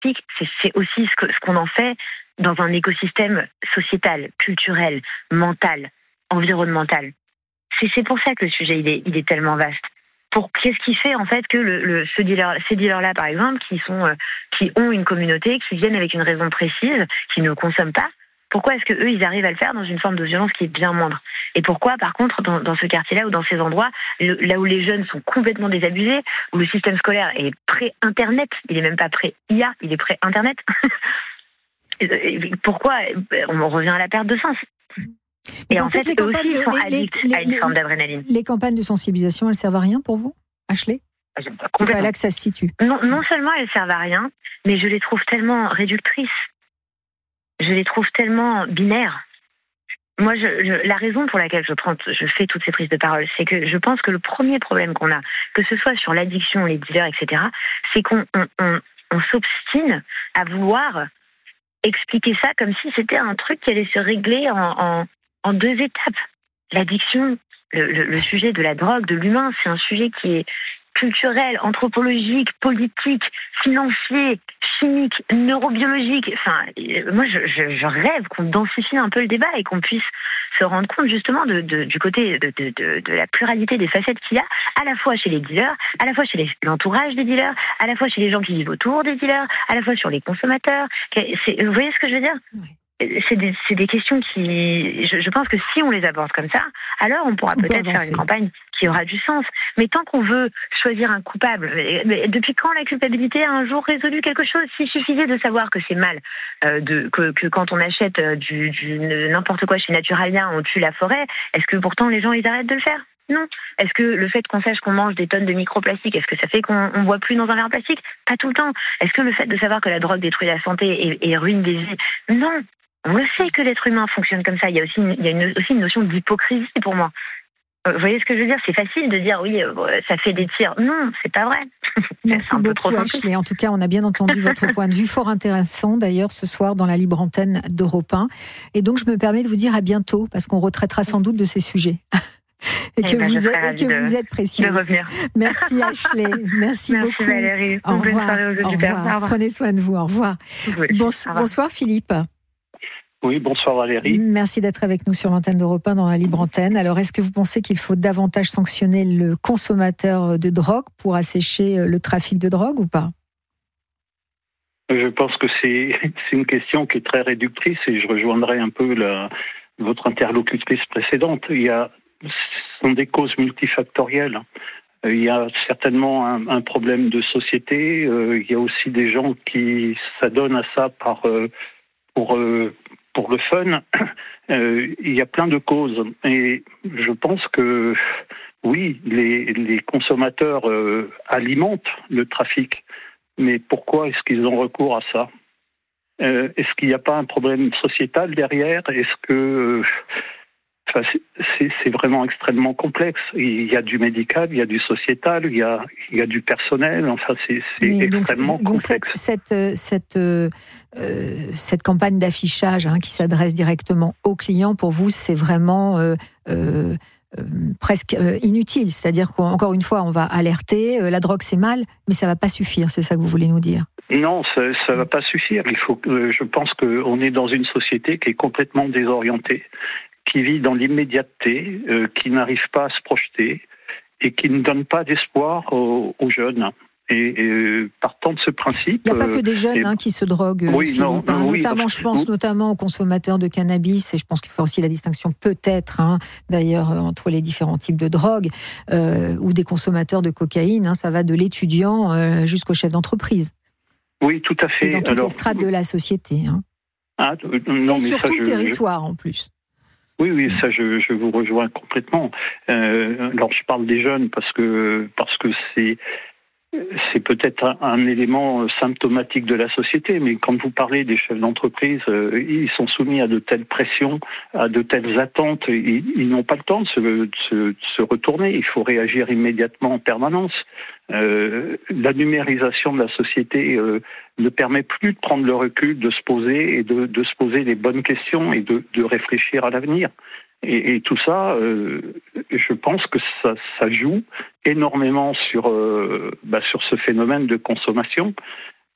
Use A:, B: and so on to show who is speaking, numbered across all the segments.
A: c'est aussi ce qu'on en fait dans un écosystème sociétal, culturel, mental, environnemental. C'est pour ça que le sujet il est tellement vaste. Qu'est-ce qui fait en fait que ces dealers-là, par exemple, qui ont une communauté, qui viennent avec une raison précise, qui ne consomment pas, pourquoi est-ce que eux ils arrivent à le faire dans une forme de violence qui est bien moindre? Et pourquoi, par contre, dans ce quartier-là ou dans ces endroits, là où les jeunes sont complètement désabusés, où le système scolaire est pré-internet, il est même pas pré-IA, il est pré-internet. Pourquoi on revient à la perte de sens?
B: Et en fait, eux aussi
A: sont addicts à une forme d'adrénaline.
B: Les campagnes de sensibilisation, elles servent à rien pour vous, Ashley? C'est pas là que ça se situe.
A: Non seulement elles servent à rien, mais je les trouve tellement réductrices. Je les trouve tellement binaires. Moi, la raison pour laquelle je fais toutes ces prises de parole, c'est que je pense que le premier problème qu'on a, que ce soit sur l'addiction, les dealers, etc., c'est qu'on s'obstine à vouloir expliquer ça comme si c'était un truc qui allait se régler en 2 étapes. L'addiction, le sujet de la drogue, de l'humain, c'est un sujet qui est culturel, anthropologique, politique, financier, chimique, neurobiologique. Enfin, moi, je rêve qu'on densifie un peu le débat et qu'on puisse se rendre compte justement du côté de la pluralité des facettes qu'il y a, à la fois chez les dealers, à la fois chez l'entourage des dealers, à la fois chez les gens qui vivent autour des dealers, à la fois sur les consommateurs. Vous voyez ce que je veux dire ? Oui. C'est des questions qui, je pense que si on les aborde comme ça, alors on pourra peut-être faire une campagne qui aura du sens. Mais tant qu'on veut choisir un coupable, mais depuis quand la culpabilité a un jour résolu quelque chose? S'il suffisait de savoir que c'est mal, que quand on achète n'importe quoi chez Naturalia, on tue la forêt, est-ce que pourtant les gens ils arrêtent de le faire? Non. Est-ce que le fait qu'on sache qu'on mange des tonnes de microplastiques, est-ce que ça fait qu'on ne boit plus dans un verre plastique? Pas tout le temps. Est-ce que le fait de savoir que la drogue détruit la santé et ruine des vies? Non. On le sait que l'être humain fonctionne comme ça. Il y a aussi une notion d'hypocrisie pour moi. Vous voyez ce que je veux dire? C'est facile de dire oui, ça fait des tirs. Non, c'est pas vrai.
B: Merci beaucoup, Ashley. En tout cas, on a bien entendu votre point de vue, fort intéressant d'ailleurs ce soir dans la libre antenne d'Europe 1. Et donc, je me permets de vous dire à bientôt, parce qu'on retraitera sans doute de ces sujets. Et que vous êtes précieuse. Merci Ashley, merci beaucoup.
A: Valérie.
B: Au revoir. Prenez soin de vous. Au revoir. Bonsoir Philippe.
C: Oui, bonsoir Valérie.
B: Merci d'être avec nous sur l'antenne d'Europe 1 dans la libre antenne. Alors, est-ce que vous pensez qu'il faut davantage sanctionner le consommateur de drogue pour assécher le trafic de drogue ou pas?
C: Je pense que c'est une question qui est très réductrice et je rejoindrai un peu votre interlocutrice précédente. Ce sont des causes multifactorielles. Il y a certainement un problème de société. Il y a aussi des gens qui s'adonnent à ça pour le fun. Il y a plein de causes. Et je pense que, oui, les consommateurs alimentent le trafic. Mais pourquoi est-ce qu'ils ont recours à ça? Est-ce qu'il n'y a pas un problème sociétal derrière? Est-ce que... c'est vraiment extrêmement complexe. Il y a du médical, il y a du sociétal, il y a du personnel. Enfin, c'est extrêmement complexe.
B: Donc cette campagne d'affichage qui s'adresse directement aux clients, pour vous, c'est vraiment presque inutile. C'est-à-dire qu'encore une fois, on va alerter. La drogue, c'est mal, mais ça ne va pas suffire. C'est ça que vous voulez nous dire? Non,
C: ça ne va pas suffire. Je pense qu'on est dans une société qui est complètement désorientée, qui vit dans l'immédiateté, qui n'arrive pas à se projeter et qui ne donne pas d'espoir aux jeunes. Et partant de ce principe...
B: Il n'y a pas que des jeunes qui se droguent,
C: oui,
B: Philippe. Notamment, je pense notamment aux consommateurs de cannabis, et je pense qu'il faut aussi la distinction peut-être, d'ailleurs, entre les différents types de drogues, ou des consommateurs de cocaïne. Ça va de l'étudiant jusqu'au chef d'entreprise.
C: Oui, tout à fait.
B: Et dans toutes les strates de la société. Et surtout le territoire, en plus.
C: Oui, ça je vous rejoins complètement. Alors je parle des jeunes parce que c'est peut-être un élément symptomatique de la société, mais quand vous parlez des chefs d'entreprise, ils sont soumis à de telles pressions, à de telles attentes, ils n'ont pas le temps de se retourner, il faut réagir immédiatement en permanence. La numérisation de la société ne permet plus de prendre le recul, de se poser et de se poser les bonnes questions et de réfléchir à l'avenir. Et tout ça, je pense que ça joue énormément sur ce phénomène de consommation.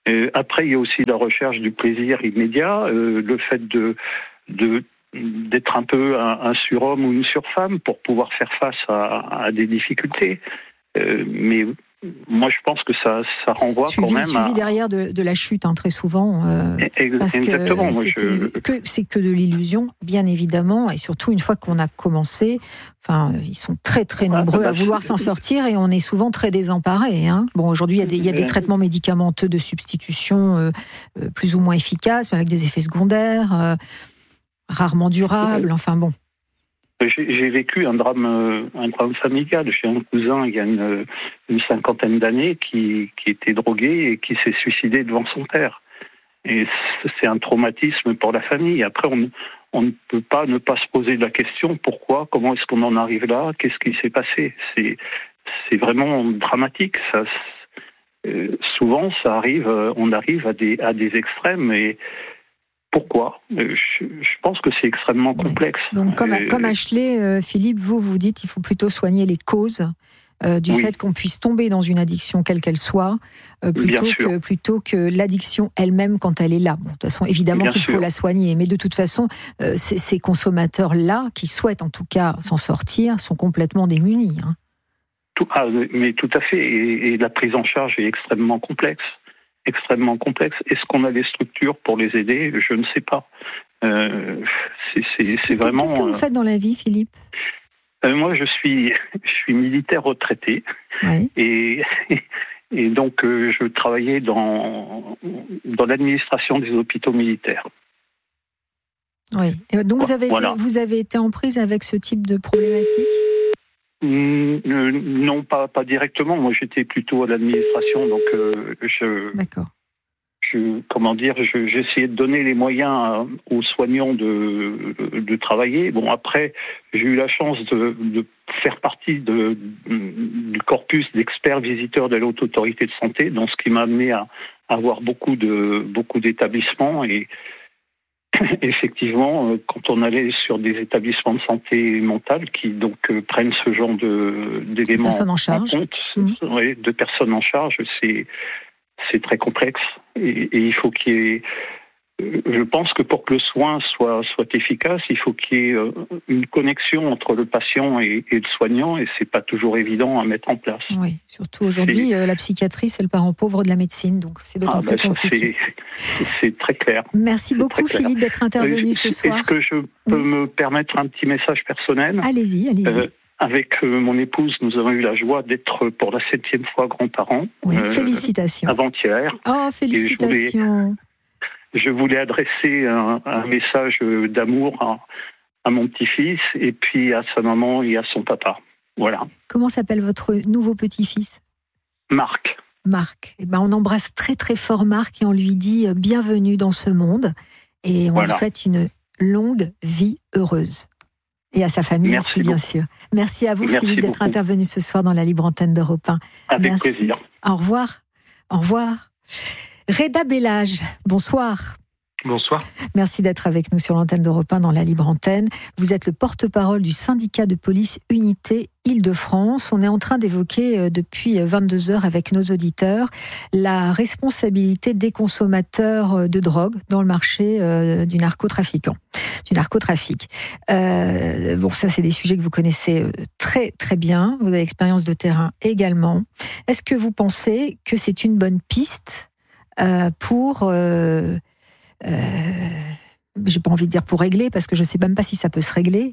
C: Après, il y a aussi la recherche du plaisir immédiat, le fait d'être un peu un surhomme ou une surfemme pour pouvoir faire face à des difficultés. Mais moi, je pense que ça renvoie quand même
B: suivi derrière de la chute, très souvent. Parce
C: exactement.
B: Que c'est que de l'illusion, bien évidemment, et surtout une fois qu'on a commencé, ils sont très très nombreux à vouloir s'en sortir et on est souvent très désemparés. Bon, aujourd'hui, il y a des traitements médicamenteux de substitution plus ou moins efficaces, mais avec des effets secondaires, rarement durables. Enfin bon.
C: J'ai vécu un drame familial. J'ai un cousin, il y a une cinquantaine d'années, qui était drogué et qui s'est suicidé devant son père. Et c'est un traumatisme pour la famille. Après, on ne peut pas ne pas se poser la question pourquoi, comment est-ce qu'on en arrive là, qu'est-ce qui s'est passé. C'est vraiment dramatique. Souvent, on arrive à des extrêmes et pourquoi ? Je pense que c'est extrêmement complexe.
B: Donc, comme Ashley, Philippe, vous dites qu'il faut plutôt soigner les causes du fait qu'on puisse tomber dans une addiction, quelle qu'elle soit, plutôt que l'addiction elle-même quand elle est là. Bon, de toute façon, évidemment qu'il faut la soigner, mais de toute façon, ces consommateurs-là, qui souhaitent en tout cas s'en sortir, sont complètement démunis.
C: Mais tout à fait. Et la prise en charge est extrêmement complexe. Est-ce qu'on a des structures pour les aider ? Je ne sais pas. C'est vraiment.
B: Qu'est-ce que vous faites dans la vie, Philippe ?
C: Moi, je suis militaire retraité, et donc je travaillais dans l'administration des hôpitaux militaires.
B: Oui. Et donc vous avez été en prise avec ce type de problématique ?
C: Non, pas directement. Moi, j'étais plutôt à l'administration, donc
B: D'accord.
C: J'essayais de donner les moyens aux soignants de travailler. Bon, après, j'ai eu la chance de faire partie du corpus d'experts visiteurs de la Haute Autorité de Santé, donc ce qui m'a amené à avoir beaucoup d'établissements et effectivement, quand on allait sur des établissements de santé mentale qui donc prennent ce genre d'éléments en compte, de personnes en charge, c'est très complexe et il faut qu'il y ait. Je pense que pour que le soin soit efficace, il faut qu'il y ait une connexion entre le patient et le soignant, et c'est pas toujours évident à mettre en place.
B: Oui, surtout aujourd'hui, la psychiatrie, c'est le parent pauvre de la médecine, donc c'est d'autant plus compliqué.
C: C'est très clair.
B: Merci beaucoup, Philippe, d'être intervenu ce soir.
C: Est-ce que je peux me permettre un petit message personnel ?
B: Allez-y.
C: Avec mon épouse, nous avons eu la joie d'être pour la 7e fois grands-parents.
B: Oui, félicitations.
C: Avant-hier.
B: Oh, félicitations.
C: Je voulais adresser un message d'amour à mon petit-fils, et puis à sa maman et à son papa. Voilà.
B: Comment s'appelle votre nouveau petit-fils ?
C: Marc.
B: On embrasse très très fort Marc et on lui dit bienvenue dans ce monde. Et on lui souhaite une longue vie heureuse. Et à sa famille aussi, bien sûr. Merci à vous, Philippe, d'être intervenu ce soir dans la libre antenne d'Europe 1.
C: Avec plaisir.
B: Au revoir. Reda Bellage, bonsoir.
D: Bonsoir.
B: Merci d'être avec nous sur l'antenne d'Europe 1 dans la libre antenne. Vous êtes le porte-parole du syndicat de police Unité Île-de-France. On est en train d'évoquer depuis 22 heures avec nos auditeurs la responsabilité des consommateurs de drogue dans le marché du narcotrafic. Ça, c'est des sujets que vous connaissez très très bien. Vous avez l'expérience de terrain également. Est-ce que vous pensez que c'est une bonne piste pour... j'ai pas envie de dire pour régler, parce que je sais même pas si ça peut se régler,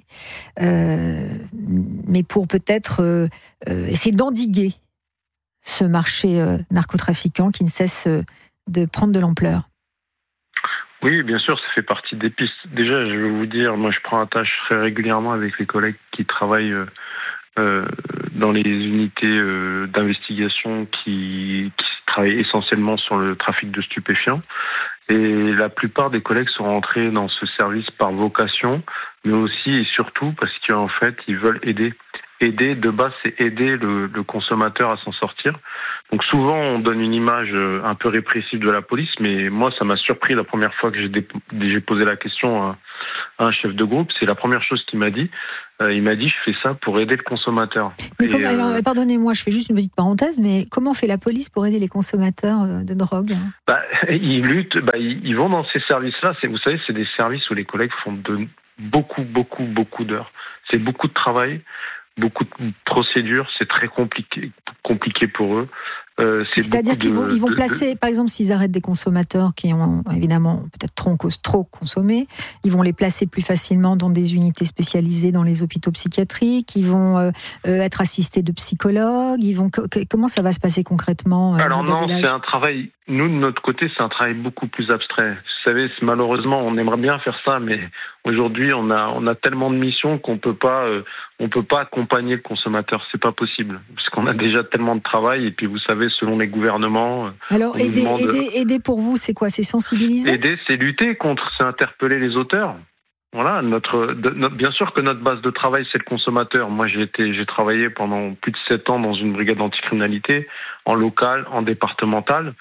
B: mais pour peut-être essayer d'endiguer ce marché narcotrafiquant qui ne cesse de prendre de l'ampleur.
D: Oui, bien sûr, ça fait partie des pistes. Déjà, je vais vous dire, moi je prends la tâche très régulièrement avec les collègues qui travaillent dans les unités d'investigation qui travaillent essentiellement sur le trafic de stupéfiants. Et la plupart des collègues sont rentrés dans ce service par vocation, mais aussi et surtout parce qu'en fait, ils veulent aider. Aider, de base, c'est aider le consommateur à s'en sortir. Donc souvent, on donne une image un peu répressive de la police, mais moi, ça m'a surpris la première fois que j'ai posé la question un chef de groupe, c'est la première chose qu'il m'a dit. Il m'a dit, je fais ça pour aider le consommateur.
B: Mais alors, pardonnez-moi, je fais juste une petite parenthèse, mais comment fait la police pour aider les consommateurs de drogue ?
D: Ils luttent, ils vont dans ces services-là. Vous savez, c'est des services où les collègues font beaucoup d'heures. C'est beaucoup de travail, beaucoup de procédures. C'est très compliqué pour eux.
B: C'est-à-dire qu'ils vont placer, par exemple, s'ils arrêtent des consommateurs qui ont évidemment peut-être trop consommé, ils vont les placer plus facilement dans des unités spécialisées dans les hôpitaux psychiatriques, ils vont être assistés de psychologues, comment ça va se passer concrètement ?
D: Alors non, c'est un travail, nous de notre côté, c'est un travail beaucoup plus abstrait. Vous savez, malheureusement, on aimerait bien faire ça, mais aujourd'hui, on a tellement de missions qu'on peut pas accompagner le consommateur, c'est pas possible, parce qu'on a déjà tellement de travail, et puis vous savez, selon les gouvernements...
B: Alors, aider pour vous, c'est quoi ? C'est sensibiliser ?
D: Aider, c'est lutter contre, c'est interpeller les auteurs. Voilà, bien sûr que notre base de travail, c'est le consommateur. Moi, j'ai travaillé pendant plus de 7 ans dans une brigade anticriminalité, en local, en départemental,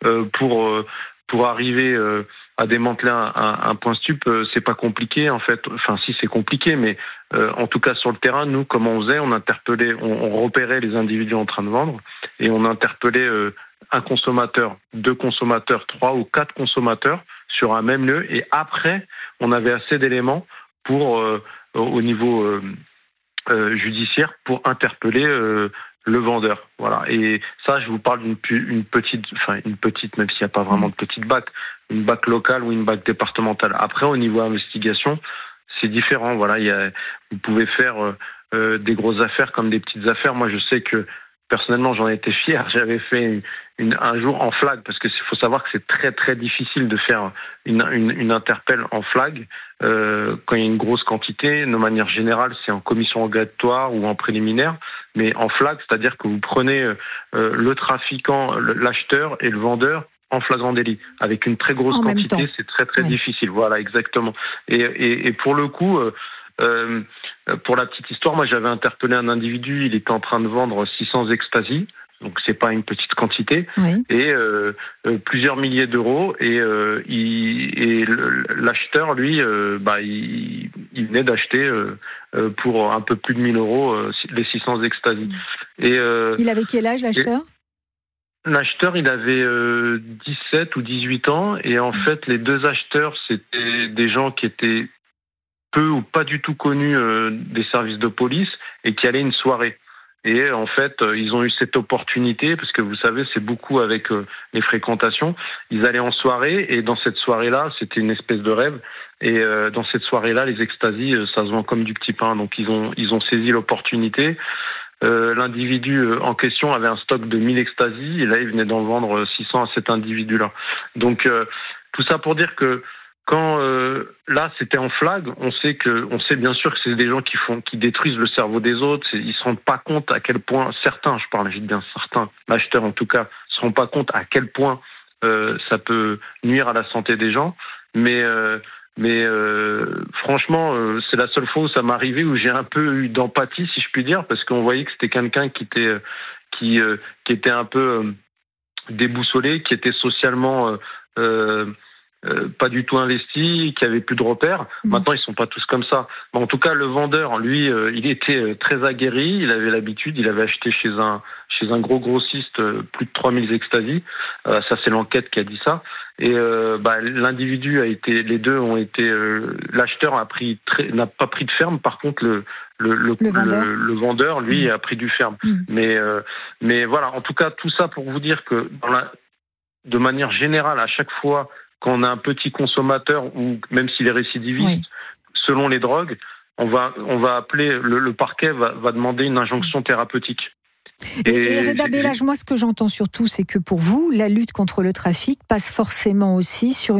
D: pour arriver à démanteler un point stup. C'est pas compliqué, en fait. Enfin, si, c'est compliqué, mais en tout cas, sur le terrain, nous, comment on faisait, on interpellait, on repérait les individus en train de vendre, et on interpellait un consommateur, 2 consommateurs, 3 ou 4 consommateurs sur un même lieu, et après, on avait assez d'éléments pour, au niveau judiciaire, pour interpeller le vendeur. Voilà. Et ça, je vous parle d'une petite, même s'il n'y a pas vraiment de petite BAC, une BAC locale ou une BAC départementale. Après, au niveau investigation, c'est différent. Voilà, vous pouvez faire des grosses affaires comme des petites affaires. Moi, je sais que personnellement, j'en étais fier. J'avais fait un jour en flag, parce qu'il faut savoir que c'est très très difficile de faire une interpelle en flag quand il y a une grosse quantité. De manière générale, c'est en commission rogatoire ou en préliminaire, mais en flag, c'est-à-dire que vous prenez le trafiquant, l'acheteur et le vendeur en flagrant délit, avec une très grosse quantité. C'est très très difficile. Voilà, exactement. Et pour le coup, pour la petite histoire, moi j'avais interpellé un individu, il était en train de vendre 600 ecstasy, donc c'est pas une petite quantité, et plusieurs milliers d'euros, et l'acheteur, lui, il venait d'acheter pour un peu plus de 1000 euros les 600 ecstasy. Et
B: il avait quel âge, l'acheteur ?
D: L'acheteur, il avait 17 ou 18 ans, et en fait les 2 acheteurs, c'était des gens qui étaient peu ou pas du tout connus des services de police, et qui allaient une soirée. Et en fait, ils ont eu cette opportunité, parce que vous savez, c'est beaucoup avec les fréquentations. Ils allaient en soirée, et dans cette soirée-là, c'était une espèce de rêve. Et dans cette soirée-là, les ecstasy, ça se vend comme du petit pain. Donc ils ont saisi l'opportunité. L'individu en question avait un stock de 1000 ecstasy, et là, il venait d'en vendre 600 à cet individu-là. Donc tout ça pour dire que quand là c'était en flag, on sait bien sûr que c'est des gens qui détruisent le cerveau des autres. Ils se rendent pas compte à quel point certains, l'acheteurs en tout cas, se rendent pas compte à quel point ça peut nuire à la santé des gens. Mais franchement, c'est la seule fois où ça m'est arrivé où j'ai un peu eu d'empathie, si je puis dire, parce qu'on voyait que c'était quelqu'un qui était un peu déboussolé, qui était socialement pas du tout investi, qui avait plus de repères. Maintenant, ils sont pas tous comme ça. Mais en tout cas, le vendeur, lui, il était très aguerri, il avait l'habitude, il avait acheté chez un gros grossiste plus de 3000 ecstasy. Ça, c'est l'enquête qui a dit ça. Et l'individu les deux ont été, l'acheteur n'a pas pris de ferme. Par contre, le vendeur, lui, a pris du ferme. Mais voilà. En tout cas, tout ça pour vous dire que de manière générale, à chaque fois quand on a un petit consommateur, ou même s'il est récidiviste, selon les drogues, on va appeler, le parquet va demander une injonction thérapeutique.
B: Et Reda Bellage, moi ce que j'entends surtout, c'est que pour vous, la lutte contre le trafic passe forcément aussi sur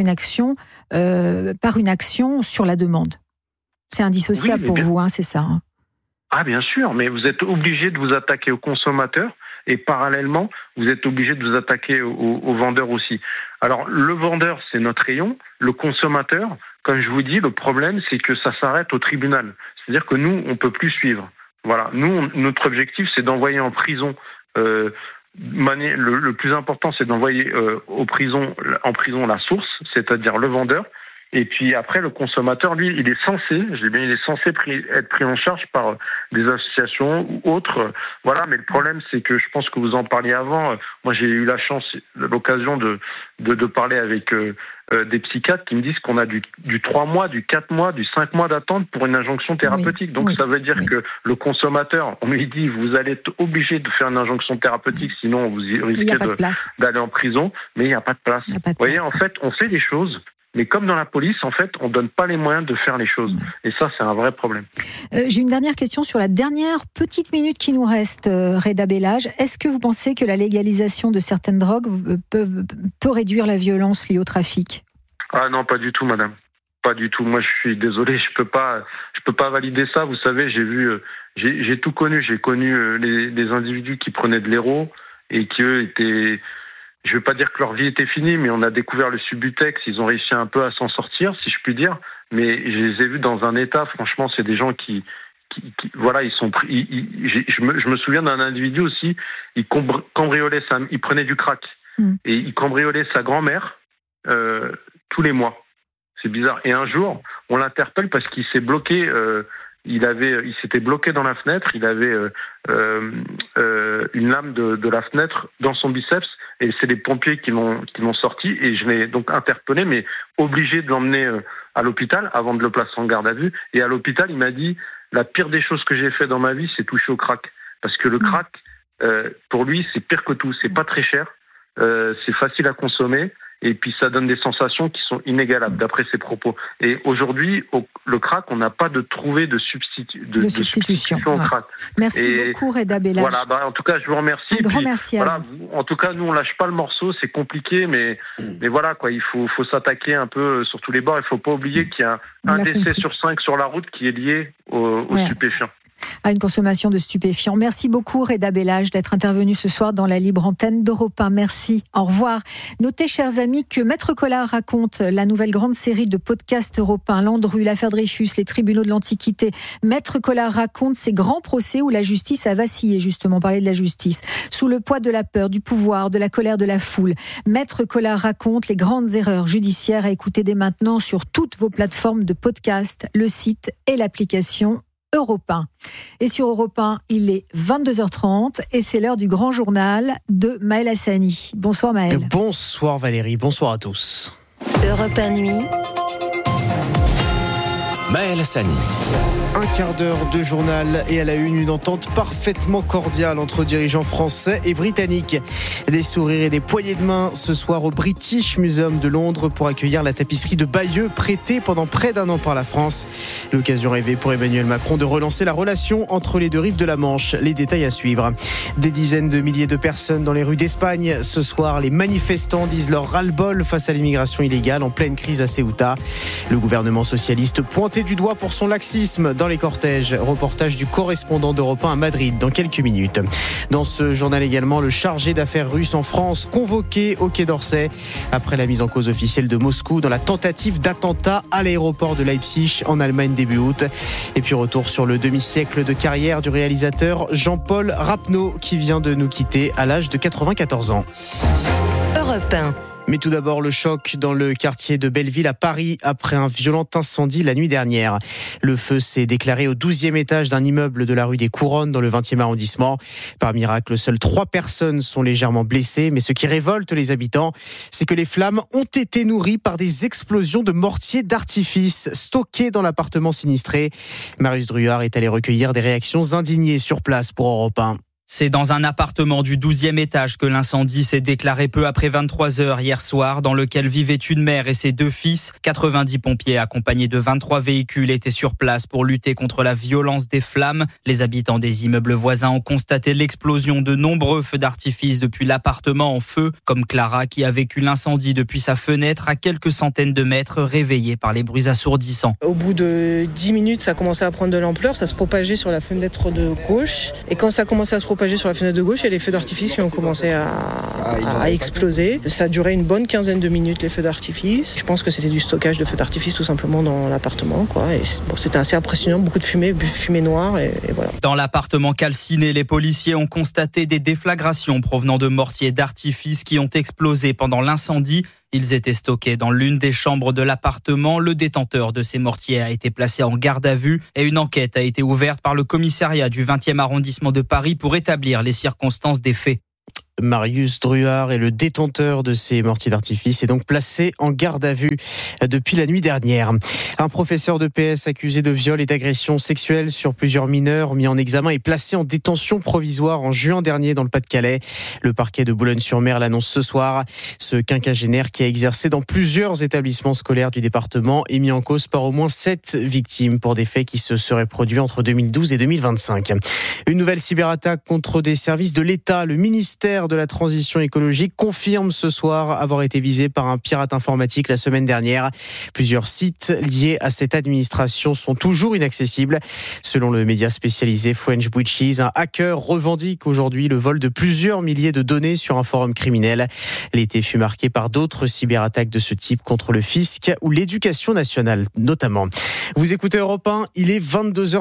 B: par une action sur la demande. C'est indissociable pour vous, c'est ça.
D: Ah bien sûr, mais vous êtes obligé de vous attaquer aux consommateurs, et parallèlement, vous êtes obligé de vous attaquer aux vendeurs aussi. Alors, le vendeur, c'est notre rayon. Le consommateur, comme je vous dis, le problème, c'est que ça s'arrête au tribunal. C'est-à-dire que nous, on ne peut plus suivre. Voilà. Nous, notre objectif, c'est d'envoyer en prison. Le plus important, c'est d'envoyer en prison la source, c'est-à-dire le vendeur. Et puis après, le consommateur, lui, il est censé être pris en charge par des associations ou autres. Voilà, mais le problème, c'est que je pense que vous en parliez avant. Moi, j'ai eu l'occasion de parler avec des psychiatres qui me disent qu'on a du 3 mois, du 4 mois, du 5 mois d'attente pour une injonction thérapeutique. Donc ça veut dire que le consommateur, on lui dit, vous allez être obligé de faire une injonction thérapeutique, sinon vous risquez d'aller en prison. Mais il n'y a pas de place. Vous voyez, en fait, on fait des choses. Mais comme dans la police, en fait, on ne donne pas les moyens de faire les choses. Et ça, c'est un vrai problème.
B: J'ai une dernière question sur la dernière petite minute qui nous reste, Reda Bellage. Est-ce que vous pensez que la légalisation de certaines drogues peut réduire la violence liée au trafic ?
D: Ah non, pas du tout, madame. Pas du tout. Moi, je suis désolé, je peux pas valider ça. Vous savez, j'ai tout connu. J'ai connu les individus qui prenaient de l'héro et qui, eux, étaient... Je ne veux pas dire que leur vie était finie, mais on a découvert le Subutex. Ils ont réussi un peu à s'en sortir, si je puis dire. Mais je les ai vus dans un état. Franchement, c'est des gens qui voilà, ils sont pris. Je me souviens d'un individu aussi. Il prenait du crack et il cambriolait sa grand-mère tous les mois. C'est bizarre. Et un jour, on l'interpelle parce qu'il s'est bloqué. Il s'était bloqué dans la fenêtre. Il avait une lame de la fenêtre dans son biceps. Et c'est les pompiers qui l'ont sorti. Et je l'ai donc interpellé, mais obligé de l'emmener à l'hôpital avant de le placer en garde à vue. Et à l'hôpital, il m'a dit, la pire des choses que j'ai fait dans ma vie, c'est toucher au crack. Parce que le crack, pour lui, c'est pire que tout. C'est pas très cher. C'est facile à consommer. Et puis ça donne des sensations qui sont inégalables, d'après ses propos. Et aujourd'hui, le crack, on n'a pas trouvé de substitution au crack.
B: Merci beaucoup, Reda Bellage.
D: Voilà, en tout cas, je vous remercie.
B: Un grand merci à
D: vous. En tout cas, nous, on lâche pas le morceau, c'est compliqué, mais voilà, quoi, il faut s'attaquer un peu sur tous les bords. Il faut pas oublier qu'il y a un décès sur 5 sur la route qui est lié aux stupéfiants.
B: À une consommation de stupéfiants. Merci beaucoup, Reda Bellage, d'être intervenu ce soir dans la libre antenne d'Europe 1. Merci. Au revoir. Notez, chers amis, que Maître Collard raconte la nouvelle grande série de podcasts Europe 1, Landru, l'affaire Dreyfus, les tribunaux de l'Antiquité. Maître Collard raconte ces grands procès où la justice a vacillé, justement, parler de la justice, sous le poids de la peur, du pouvoir, de la colère de la foule. Maître Collard raconte les grandes erreurs judiciaires à écouter dès maintenant sur toutes vos plateformes de podcast, le site et l'application Europe 1. Et sur Europe 1, il est 22h30 et c'est l'heure du grand journal de Maël Hassani. Bonsoir Maël.
E: Bonsoir Valérie, bonsoir à tous.
F: Europe 1 nuit.
G: Maël Hassani.
E: Un quart d'heure de journal et à la une entente parfaitement cordiale entre dirigeants français et britanniques. Des sourires et des poignées de main ce soir au British Museum de Londres pour accueillir la tapisserie de Bayeux prêtée pendant près d'un an par la France. L'occasion rêvée pour Emmanuel Macron de relancer la relation entre les deux rives de la Manche. Les détails à suivre. Des dizaines de milliers de personnes dans les rues d'Espagne. Ce soir, les manifestants disent leur ras-le-bol face à l'immigration illégale en pleine crise à Ceuta. Le gouvernement socialiste pointé du doigt pour son laxisme dans les cortèges. Reportage du correspondant d'Europe 1 à Madrid dans quelques minutes. Dans ce journal également, le chargé d'affaires russe en France convoqué au Quai d'Orsay après la mise en cause officielle de Moscou dans la tentative d'attentat à l'aéroport de Leipzig en Allemagne début août. Et puis retour sur le demi-siècle de carrière du réalisateur Jean-Paul Rapneau qui vient de nous quitter à l'âge de 94 ans.
F: Europe 1.
E: Mais tout d'abord, le choc dans le quartier de Belleville à Paris après un violent incendie la nuit dernière. Le feu s'est déclaré au 12e étage d'un immeuble de la rue des Couronnes dans le 20e arrondissement. Par miracle, seules 3 personnes sont légèrement blessées. Mais ce qui révolte les habitants, c'est que les flammes ont été nourries par des explosions de mortiers d'artifice stockés dans l'appartement sinistré. Marius Druard est allé recueillir des réactions indignées sur place pour Europe 1.
H: C'est dans un appartement du 12e étage que l'incendie s'est déclaré peu après 23h hier soir, dans lequel vivaient une mère et ses 2 fils. 90 pompiers accompagnés de 23 véhicules étaient sur place pour lutter contre la violence des flammes. Les habitants des immeubles voisins ont constaté l'explosion de nombreux feux d'artifice depuis l'appartement en feu, comme Clara qui a vécu l'incendie depuis sa fenêtre à quelques centaines de mètres, réveillée par les bruits assourdissants.
I: Au bout de 10 minutes, ça a commencé à prendre de l'ampleur, ça se propageait sur la fenêtre de gauche. Et quand ça a commencé à se propager sur la fenêtre de gauche, il y a les feux d'artifice qui ont commencé à exploser. Ça a duré une bonne quinzaine de minutes, les feux d'artifice. Je pense que c'était du stockage de feux d'artifice tout simplement dans l'appartement, quoi. Et c'était assez impressionnant, beaucoup de fumée noire et voilà.
H: Dans l'appartement calciné, les policiers ont constaté des déflagrations provenant de mortiers d'artifice qui ont explosé pendant l'incendie. Ils étaient stockés dans l'une des chambres de l'appartement. Le détenteur de ces mortiers a été placé en garde à vue et une enquête a été ouverte par le commissariat du 20e arrondissement de Paris pour établir les circonstances des faits.
E: Marius Druard est le détenteur de ces mortiers d'artifice et donc placé en garde à vue depuis la nuit dernière. Un professeur de PS accusé de viol et d'agression sexuelle sur plusieurs mineurs mis en examen et placé en détention provisoire en juin dernier dans le Pas-de-Calais. Le parquet de Boulogne-sur-Mer l'annonce ce soir. Ce quinquagénaire qui a exercé dans plusieurs établissements scolaires du département est mis en cause par au moins 7 victimes pour des faits qui se seraient produits entre 2012 et 2025. Une nouvelle cyberattaque contre des services de l'État. Le ministère de la Transition écologique confirme ce soir avoir été visé par un pirate informatique la semaine dernière. Plusieurs sites liés à cette administration sont toujours inaccessibles. Selon le média spécialisé French Breaches, un hacker revendique aujourd'hui le vol de plusieurs milliers de données sur un forum criminel. L'été fut marqué par d'autres cyberattaques de ce type contre le fisc ou l'éducation nationale notamment. Vous écoutez Europe 1, il est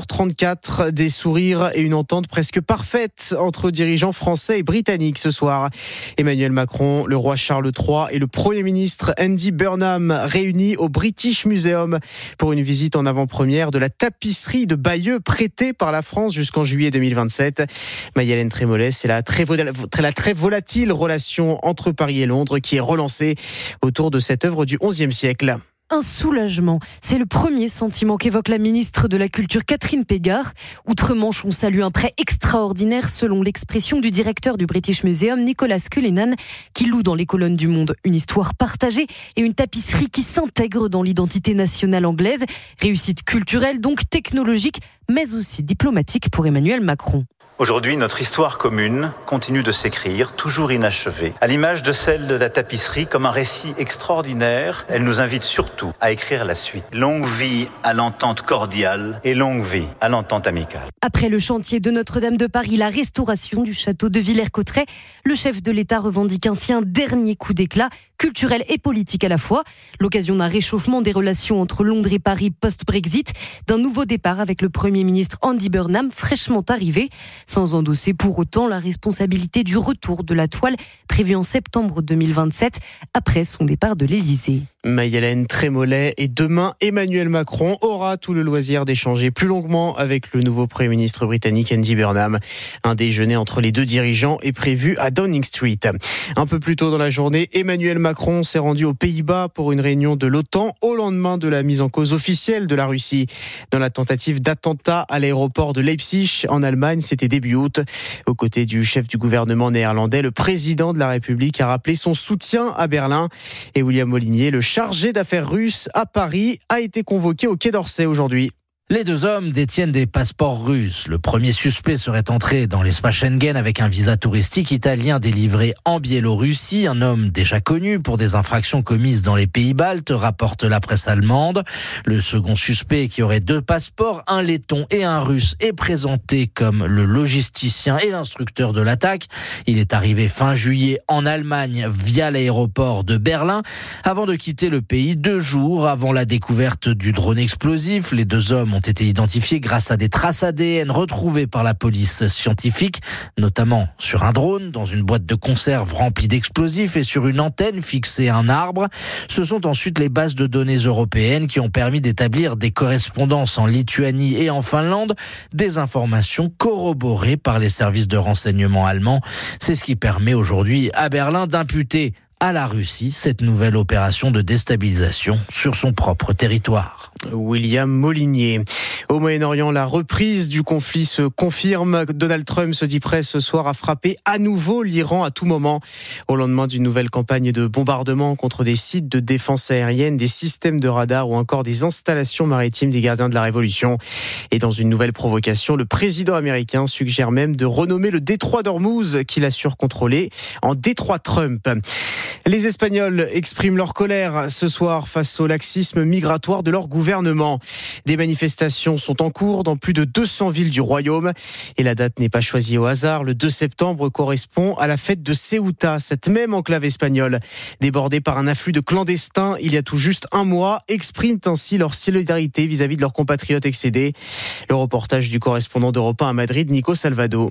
E: 22h34, des sourires et une entente presque parfaite entre dirigeants français et britanniques ce soir. Emmanuel Macron, le roi Charles III et le Premier ministre Andy Burnham réunis au British Museum pour une visite en avant-première de la tapisserie de Bayeux prêtée par la France jusqu'en juillet 2027. Maï-Hélène Trémollet, c'est la très volatile relation entre Paris et Londres qui est relancée autour de cette œuvre du XIe siècle.
G: Un soulagement, c'est le premier sentiment qu'évoque la ministre de la Culture Catherine Pégard. Outre-Manche, on salue un prêt extraordinaire selon l'expression du directeur du British Museum, Nicolas Cullinan, qui loue dans les colonnes du Monde une histoire partagée et une tapisserie qui s'intègre dans l'identité nationale anglaise. Réussite culturelle, donc technologique, mais aussi diplomatique pour Emmanuel Macron.
J: Aujourd'hui, notre histoire commune continue de s'écrire, toujours inachevée. À l'image de celle de la tapisserie, comme un récit extraordinaire, elle nous invite surtout à écrire la suite. Longue vie à l'entente cordiale et longue vie à l'entente amicale.
G: Après le chantier de Notre-Dame de Paris, la restauration du château de Villers-Cotterêts, le chef de l'État revendique ainsi un dernier coup d'éclat, culturel et politique à la fois. L'occasion d'un réchauffement des relations entre Londres et Paris post-Brexit, d'un nouveau départ avec le Premier ministre Andy Burnham, fraîchement arrivé, sans endosser pour autant la responsabilité du retour de la toile prévu en septembre 2027, après son départ de l'Élysée.
E: Maï-Hélène Trémollet et demain, Emmanuel Macron aura tout le loisir d'échanger plus longuement avec le nouveau Premier ministre britannique Andy Burnham. Un déjeuner entre les deux dirigeants est prévu à Downing Street. Un peu plus tôt dans la journée, Emmanuel Macron s'est rendu aux Pays-Bas pour une réunion de l'OTAN au lendemain de la mise en cause officielle de la Russie. Dans la tentative d'attentat à l'aéroport de Leipzig en Allemagne, c'était début août. Aux côtés du chef du gouvernement néerlandais, le président de la République a rappelé son soutien à Berlin. Et William Molinier, le chargé d'affaires russe à Paris, a été convoqué au Quai d'Orsay aujourd'hui.
K: Les deux hommes détiennent des passeports russes. Le premier suspect serait entré dans l'espace Schengen avec un visa touristique italien délivré en Biélorussie. Un homme déjà connu pour des infractions commises dans les pays baltes, rapporte la presse allemande. Le second suspect, qui aurait 2 passeports, un letton et un russe, est présenté comme le logisticien et l'instructeur de l'attaque. Il est arrivé fin juillet en Allemagne via l'aéroport de Berlin avant de quitter le pays 2 jours avant la découverte du drone explosif. Les deux hommes ont été identifiés grâce à des traces ADN retrouvées par la police scientifique, notamment sur un drone, dans une boîte de conserve remplie d'explosifs et sur une antenne fixée à un arbre. Ce sont ensuite les bases de données européennes qui ont permis d'établir des correspondances en Lituanie et en Finlande, des informations corroborées par les services de renseignement allemands. C'est ce qui permet aujourd'hui à Berlin d'imputer à la Russie cette nouvelle opération de déstabilisation sur son propre territoire.
E: William Molinier. Au Moyen-Orient, la reprise du conflit se confirme. Donald Trump se dit prêt ce soir à frapper à nouveau l'Iran à tout moment, au lendemain d'une nouvelle campagne de bombardement contre des sites de défense aérienne, des systèmes de radar ou encore des installations maritimes des gardiens de la Révolution. Et dans une nouvelle provocation, le président américain suggère même de renommer le détroit d'Ormuz, qu'il assure contrôler, en détroit Trump. Les Espagnols expriment leur colère ce soir face au laxisme migratoire de leur gouvernement. Des manifestations sont en cours dans plus de 200 villes du royaume. Et la date n'est pas choisie au hasard. Le 2 septembre correspond à la fête de Ceuta, cette même enclave espagnole. Débordée par un afflux de clandestins il y a tout juste un mois, expriment ainsi leur solidarité vis-à-vis de leurs compatriotes excédés. Le reportage du correspondant d'Europe 1 à Madrid, Nico Salvado.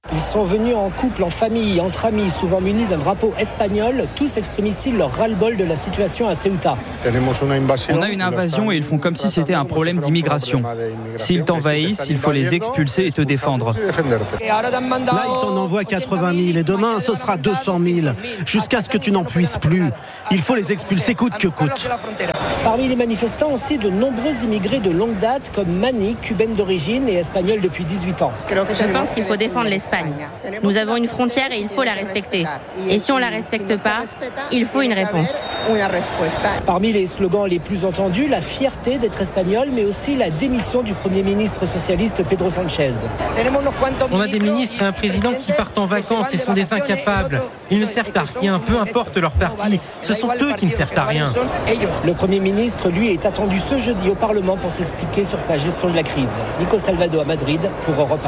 L: Ils sont venus en couple, en famille, entre amis, souvent munis d'un drapeau espagnol. Tous expriment ici leur ras-le-bol de la situation à Ceuta.
H: On a une invasion et ils font comme si c'était un problème d'immigration. S'ils t'envahissent, il faut les expulser et te défendre.
M: Là, ils t'en envoient 80 000 et demain, ce sera 200 000, jusqu'à ce que tu n'en puisses plus. Il faut les expulser coûte que coûte.
L: Parmi les manifestants aussi, de nombreux immigrés de longue date, comme Mani, cubaine d'origine et espagnole depuis 18 ans.
N: Je pense qu'il faut défendre l'Espagne. Nous avons une frontière et il faut la respecter. Et si on ne la respecte pas, il faut une réponse.
L: Parmi les slogans les plus entendus, la fierté d'être espagnol, mais aussi la démission du Premier ministre socialiste Pedro Sánchez.
O: On a des ministres et un président qui partent en vacances et sont des incapables. Ils ne servent à rien, peu importe leur parti. Ce sont eux qui ne servent à rien.
L: Le Premier ministre, lui, est attendu ce jeudi au Parlement pour s'expliquer sur sa gestion de la crise. Nico Salvado à Madrid pour Europe 1.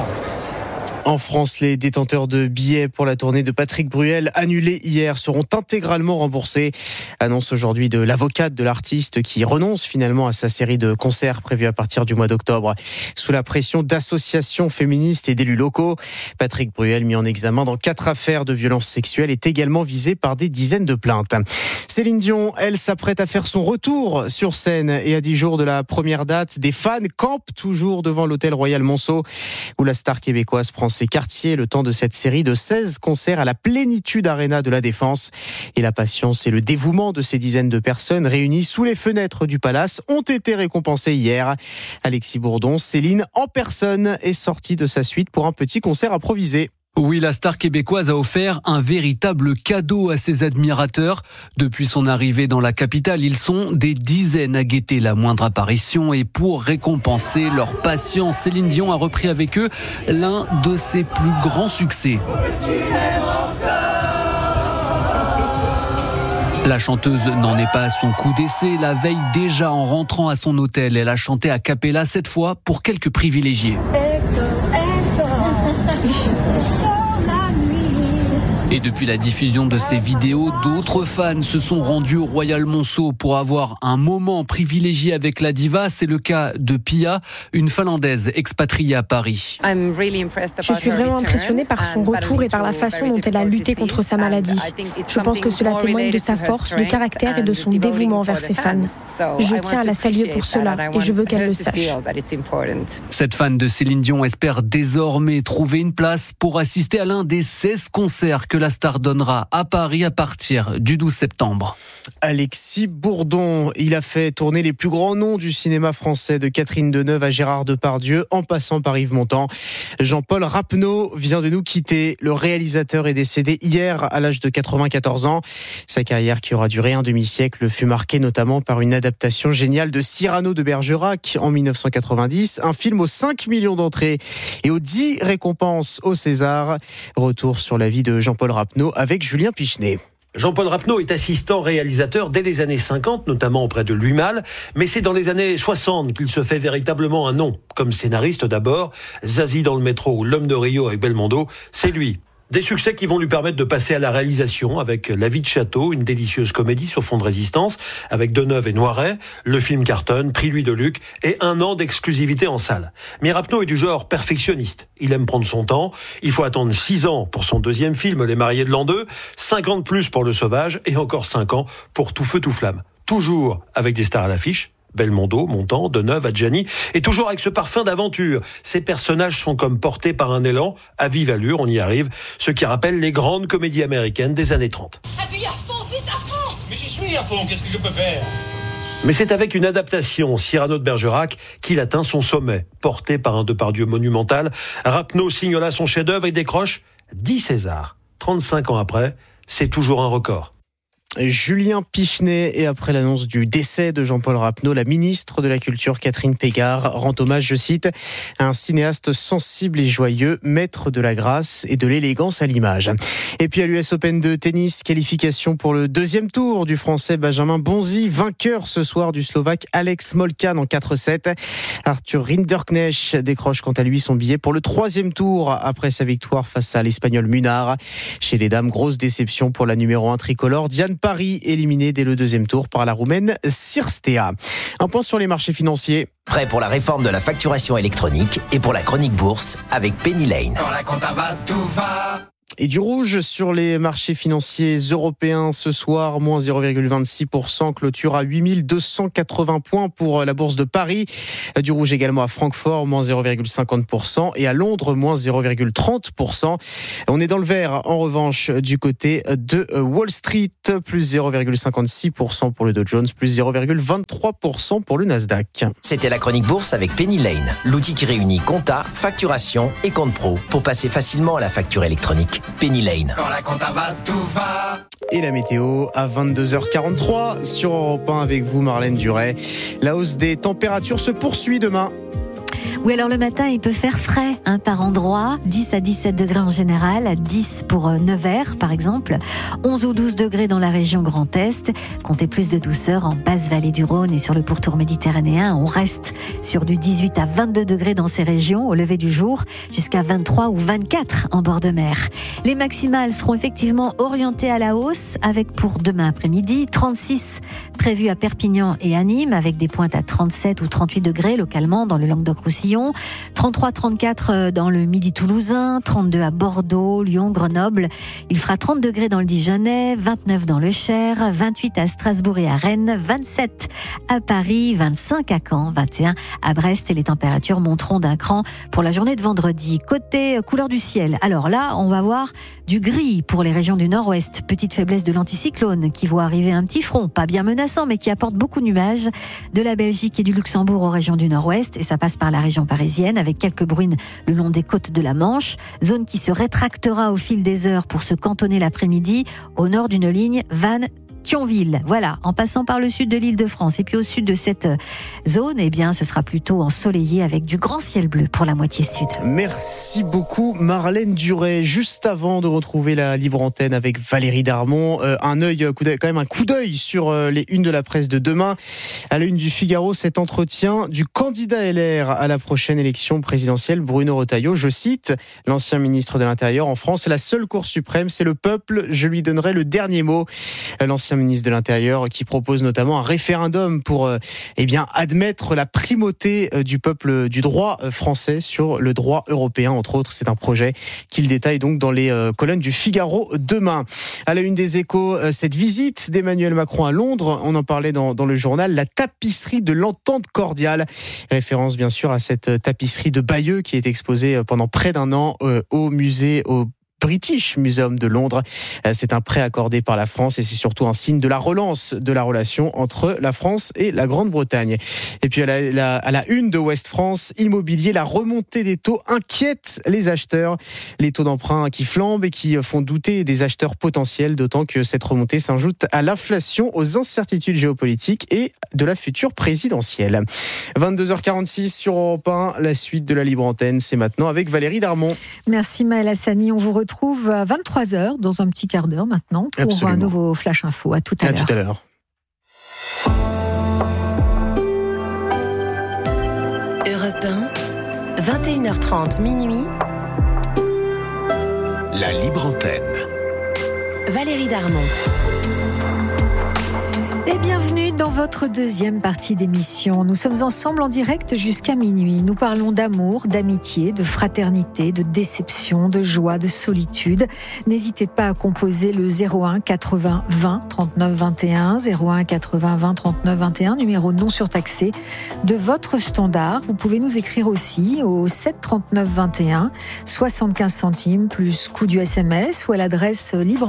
E: En France, les détenteurs de billets pour la tournée de Patrick Bruel annulés hier seront intégralement remboursés. Annonce aujourd'hui de l'avocate de l'artiste qui renonce finalement à sa série de concerts prévus à partir du mois d'octobre. Sous la pression d'associations féministes et d'élus locaux, Patrick Bruel, mis en examen dans 4 affaires de violences sexuelles, est également visé par des dizaines de plaintes. Céline Dion, elle, s'apprête à faire son retour sur scène et à 10 jours de la première date, des fans campent toujours devant l'hôtel Royal Monceau où la star québécoise prend ses quartiers le temps de cette série de 16 concerts à la Plénitude Arena de la Défense. Et la patience et le dévouement de ces dizaines de personnes réunies sous les fenêtres du Palace ont été récompensés hier. Alexis Bourdon, Céline en personne est sortie de sa suite pour un petit concert improvisé.
P: Oui, la star québécoise a offert un véritable cadeau à ses admirateurs. Depuis son arrivée dans la capitale, ils sont des dizaines à guetter la moindre apparition et pour récompenser leur patience, Céline Dion a repris avec eux l'un de ses plus grands succès. La chanteuse n'en est pas à son coup d'essai. La veille déjà, en rentrant à son hôtel, elle a chanté a cappella, cette fois pour quelques privilégiés. Et depuis la diffusion de ces vidéos, d'autres fans se sont rendus au Royal Monceau pour avoir un moment privilégié avec la diva. C'est le cas de Pia, une Finlandaise expatriée à Paris.
Q: Je suis vraiment impressionnée par son retour et par la façon dont elle a lutté contre sa maladie. Je pense que cela témoigne de sa force de caractère et de son dévouement envers ses fans. Je tiens à la saluer pour cela et je veux qu'elle le sache.
P: Cette fan de Céline Dion espère désormais trouver une place pour assister à l'un des 16 concerts que la star donnera à Paris à partir du 12 septembre.
E: Alexis Bourdon, il a fait tourner les plus grands noms du cinéma français, de Catherine Deneuve à Gérard Depardieu, en passant par Yves Montand. Jean-Paul Rapneau vient de nous quitter. Le réalisateur est décédé hier à l'âge de 94 ans. Sa carrière, qui aura duré un demi-siècle, fut marquée notamment par une adaptation géniale de Cyrano de Bergerac en 1990, un film aux 5 millions d'entrées et aux 10 récompenses au César. Retour sur la vie de Jean-Paul Rapneau avec Julien Pichenet.
R: Jean-Paul Rapneau est assistant réalisateur dès les années 50, notamment auprès de Louis Malle, mais c'est dans les années 60 qu'il se fait véritablement un nom. Comme scénariste d'abord, Zazie dans le métro ou L'homme de Rio avec Belmondo, c'est lui. Des succès qui vont lui permettre de passer à la réalisation avec La vie de château, une délicieuse comédie sur fond de résistance, avec Deneuve et Noiret, le film cartonne, prix Louis Deluc et 1 an d'exclusivité en salle. Mais Rapneau est du genre perfectionniste. Il aime prendre son temps. Il faut attendre 6 ans pour son deuxième film, Les mariés de l'an 2, 5 ans de plus pour Le sauvage et encore 5 ans pour Tout feu, tout flamme. Toujours avec des stars à l'affiche. Belmondo, Montand, Deneuve, Adjani, et toujours avec ce parfum d'aventure. Ces personnages sont comme portés par un élan, à vive allure, on y arrive, ce qui rappelle les grandes comédies américaines des années 30.
S: Appuie à fond, vite à fond! Mais j'y suis à fond, qu'est-ce que je peux faire?
R: Mais c'est avec une adaptation, Cyrano de Bergerac, qu'il atteint son sommet. Porté par un Depardieu monumental, Rapneau signe là son chef-d'œuvre et décroche 10 Césars. 35 ans après, c'est toujours un record.
E: Julien Pichenet, et après l'annonce du décès de Jean-Paul Rapneau, la ministre de la Culture Catherine Pégard rend hommage, je cite, à un cinéaste sensible et joyeux, maître de la grâce et de l'élégance à l'image. Et puis à l'US Open de tennis, qualification pour le 2e tour du Français Benjamin Bonzi, vainqueur ce soir du Slovaque Alex Molcan en 4-7. Arthur Rinderknecht décroche quant à lui son billet pour le 3e tour après sa victoire face à l'Espagnol Munar. Chez les dames, grosse déception pour la numéro 1 tricolore Diane Paris éliminé dès le deuxième tour par la Roumaine Cirstea. Un point sur les marchés financiers.
T: Prêt pour la réforme de la facturation électronique et pour la chronique bourse avec Penny Lane.
U: Quand la compta va, tout va.
E: Et du rouge sur les marchés financiers européens ce soir, moins 0,26%, clôture à 8280 points pour la bourse de Paris. Du rouge également à Francfort, moins 0,50% et à Londres, moins 0,30%. On est dans le vert en revanche du côté de Wall Street, plus 0,56% pour le Dow Jones, plus 0,23% pour le Nasdaq.
T: C'était la chronique bourse avec Penny Lane, l'outil qui réunit compta, facturation et compte pro pour passer facilement à la facture électronique. Penny Lane.
U: Quand la compta va, tout va.
E: Et la météo à 22h43 sur Europe 1 avec vous Marlène Duret. La hausse des températures se poursuit demain.
V: Oui, alors le matin, il peut faire frais par endroit, 10 à 17 degrés en général, 10 pour Nevers par exemple, 11 ou 12 degrés dans la région Grand Est, comptez plus de douceur en basse vallée du Rhône et sur le pourtour méditerranéen. On reste sur du 18 à 22 degrés dans ces régions au lever du jour, jusqu'à 23 ou 24 en bord de mer. Les maximales seront effectivement orientées à la hausse, avec pour demain après-midi 36 prévus à Perpignan et à Nîmes, avec des pointes à 37 ou 38 degrés localement dans le Languedoc-Roussillon, 33-34 dans le Midi toulousain, 32 à Bordeaux, Lyon, Grenoble. Il fera 30 degrés dans le Dijonais, 29 dans le Cher, 28 à Strasbourg et à Rennes, 27 à Paris, 25 à Caen, 21 à Brest et les températures monteront d'un cran pour la journée de vendredi. Côté couleur du ciel, alors là, on va voir du gris pour les régions du nord-ouest. Petite faiblesse de l'anticyclone qui voit arriver un petit front, pas bien menaçant, mais qui apporte beaucoup de nuages de la Belgique et du Luxembourg aux régions du nord-ouest. Et ça passe par la région parisienne avec quelques bruines le long des côtes de la Manche. Zone qui se rétractera au fil des heures pour se cantonner l'après-midi au nord d'une ligne Vannes-Thionville. Voilà, en passant par le sud de l'Île-de-France. Et puis au sud de cette zone, eh bien, ce sera plutôt ensoleillé avec du grand ciel bleu pour la moitié sud.
E: Merci beaucoup Marlène Duret. Juste avant de retrouver la libre antenne avec Valérie Darmon, un coup d'œil sur les unes de la presse de demain. À la une du Figaro, cet entretien du candidat LR à la prochaine élection présidentielle, Bruno Retailleau. Je cite l'ancien ministre de l'Intérieur: en France, la seule Cour suprême, c'est le peuple. Je lui donnerai le dernier mot. L'ancien ministre de l'Intérieur qui propose notamment un référendum pour admettre la primauté du peuple, du droit français sur le droit européen, entre autres. C'est un projet qu'il détaille donc dans les colonnes du Figaro demain. À la une des Échos, cette visite d'Emmanuel Macron à Londres, on en parlait dans le journal, la tapisserie de l'entente cordiale. Référence bien sûr à cette tapisserie de Bayeux qui est exposée pendant près d'un an au British Museum de Londres. C'est un prêt accordé par la France et c'est surtout un signe de la relance de la relation entre la France et la Grande-Bretagne. Et puis à la une de Ouest France, immobilier, la remontée des taux inquiète les acheteurs. Les taux d'emprunt qui flambent et qui font douter des acheteurs potentiels, d'autant que cette remontée s'ajoute à l'inflation, aux incertitudes géopolitiques et de la future présidentielle. 22h46 sur Europe 1, la suite de la libre antenne, c'est maintenant avec Valérie Darmon.
B: Merci Maëlle Hassani, on vous retrouve à 23h, dans un petit quart d'heure maintenant, pour Absolument. Un nouveau Flash Info. À tout à l'heure.
E: À tout à l'heure.
F: Europe 1, 21h30 minuit.
U: La libre antenne.
F: Valérie Darmon.
B: Et bienvenue dans votre deuxième partie d'émission. Nous sommes ensemble en direct jusqu'à minuit. Nous parlons d'amour, d'amitié, de fraternité, de déception, de joie, de solitude. N'hésitez pas à composer le 01 80 20 39 21, 01 80 20 39 21, numéro non surtaxé de votre standard. Vous pouvez nous écrire aussi au 7 39 21, 75 centimes plus coût du SMS ou à l'adresse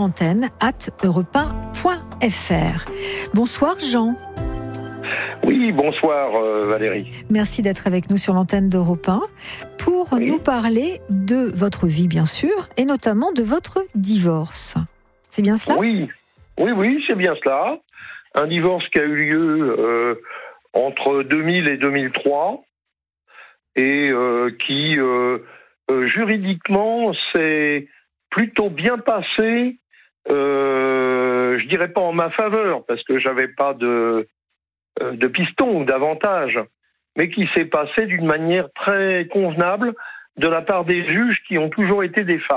B: libreantenne@europe1.fr. Bonsoir Jean.
W: Oui, bonsoir Valérie.
B: Merci d'être avec nous sur l'antenne d'Europe 1 pour nous parler de votre vie bien sûr et notamment de votre divorce. C'est bien cela ?
W: Oui, c'est bien cela. Un divorce qui a eu lieu entre 2000 et 2003 et qui juridiquement s'est plutôt bien passé. Je dirais pas en ma faveur parce que j'avais pas de piston ou d'avantage, mais qui s'est passé d'une manière très convenable de la part des juges qui ont toujours été des femmes.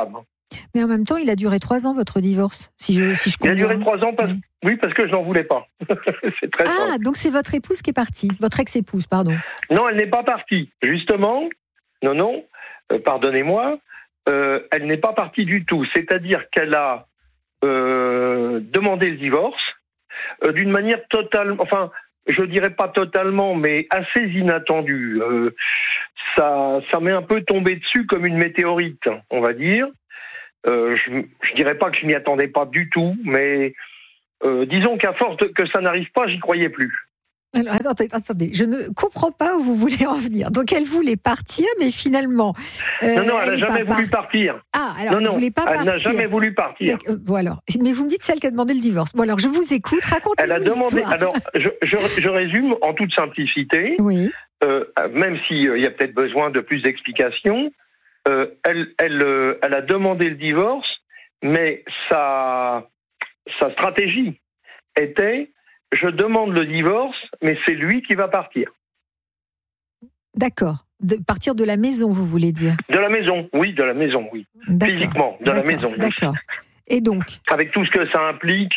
B: Mais en même temps, il a duré 3 ans, votre divorce, si je comprends.
W: Il a duré 3 ans, parce que je n'en voulais pas. C'est très simple.
B: Ah, donc c'est votre épouse qui est partie, votre ex-épouse, pardon.
W: Non, elle n'est pas partie, justement. Non, pardonnez-moi. Elle n'est pas partie du tout. C'est-à-dire qu'elle a demandé le divorce d'une manière totale, enfin, je dirais pas totalement, mais assez inattendue. Ça m'est un peu tombé dessus comme une météorite, on va dire. Je dirais pas que je m'y attendais pas du tout, mais disons qu'à force que ça n'arrive pas, j'y croyais plus.
B: Alors, attendez, je ne comprends pas où vous voulez en venir. Donc elle voulait partir, mais finalement...
W: non, elle n'a jamais voulu partir.
B: Ah, alors elle ne voulait pas partir.
W: Elle n'a jamais voulu partir.
B: Bon alors, mais vous me dites celle qui a demandé le divorce. Bon alors, je vous écoute, racontez-nous
W: Elle a demandé,
B: l'histoire.
W: alors je résume en toute simplicité,
B: oui.
W: Même s'il y a peut-être besoin de plus d'explications, elle a demandé le divorce, mais sa stratégie était... Je demande le divorce, mais c'est lui qui va partir.
B: D'accord. Partir de la maison, vous voulez dire ?
W: De la maison, oui. Physiquement, de la maison.
B: D'accord. Et donc ?
W: Avec tout ce que ça implique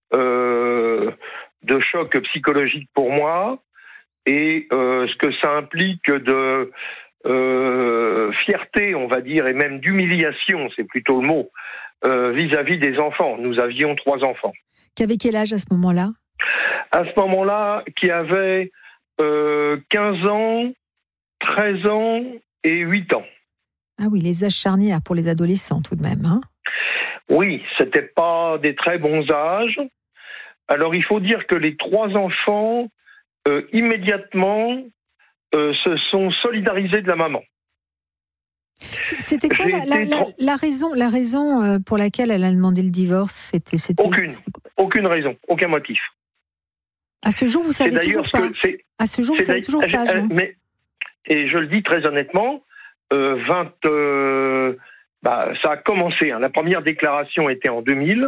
W: de choc psychologique pour moi, et ce que ça implique de fierté, on va dire, et même d'humiliation, c'est plutôt le mot, vis-à-vis des enfants. Nous avions 3 enfants.
B: Qu'avait quel âge à ce moment-là ?
W: À ce moment-là, qui avait 15 ans, 13 ans et 8 ans.
B: Ah oui, les âges charnières pour les adolescents tout de même. Hein ?
W: Oui, c'était pas des très bons âges. Alors il faut dire que les 3 enfants, immédiatement, se sont solidarisés de la maman.
B: C'était quoi la raison pour laquelle elle a demandé le divorce ?
W: Aucune raison, aucun motif.
B: À ce jour, vous savez toujours pas. À ce jour, vous savez toujours pas.
W: Mais, et je le dis très honnêtement, ça a commencé. La première déclaration était en 2000.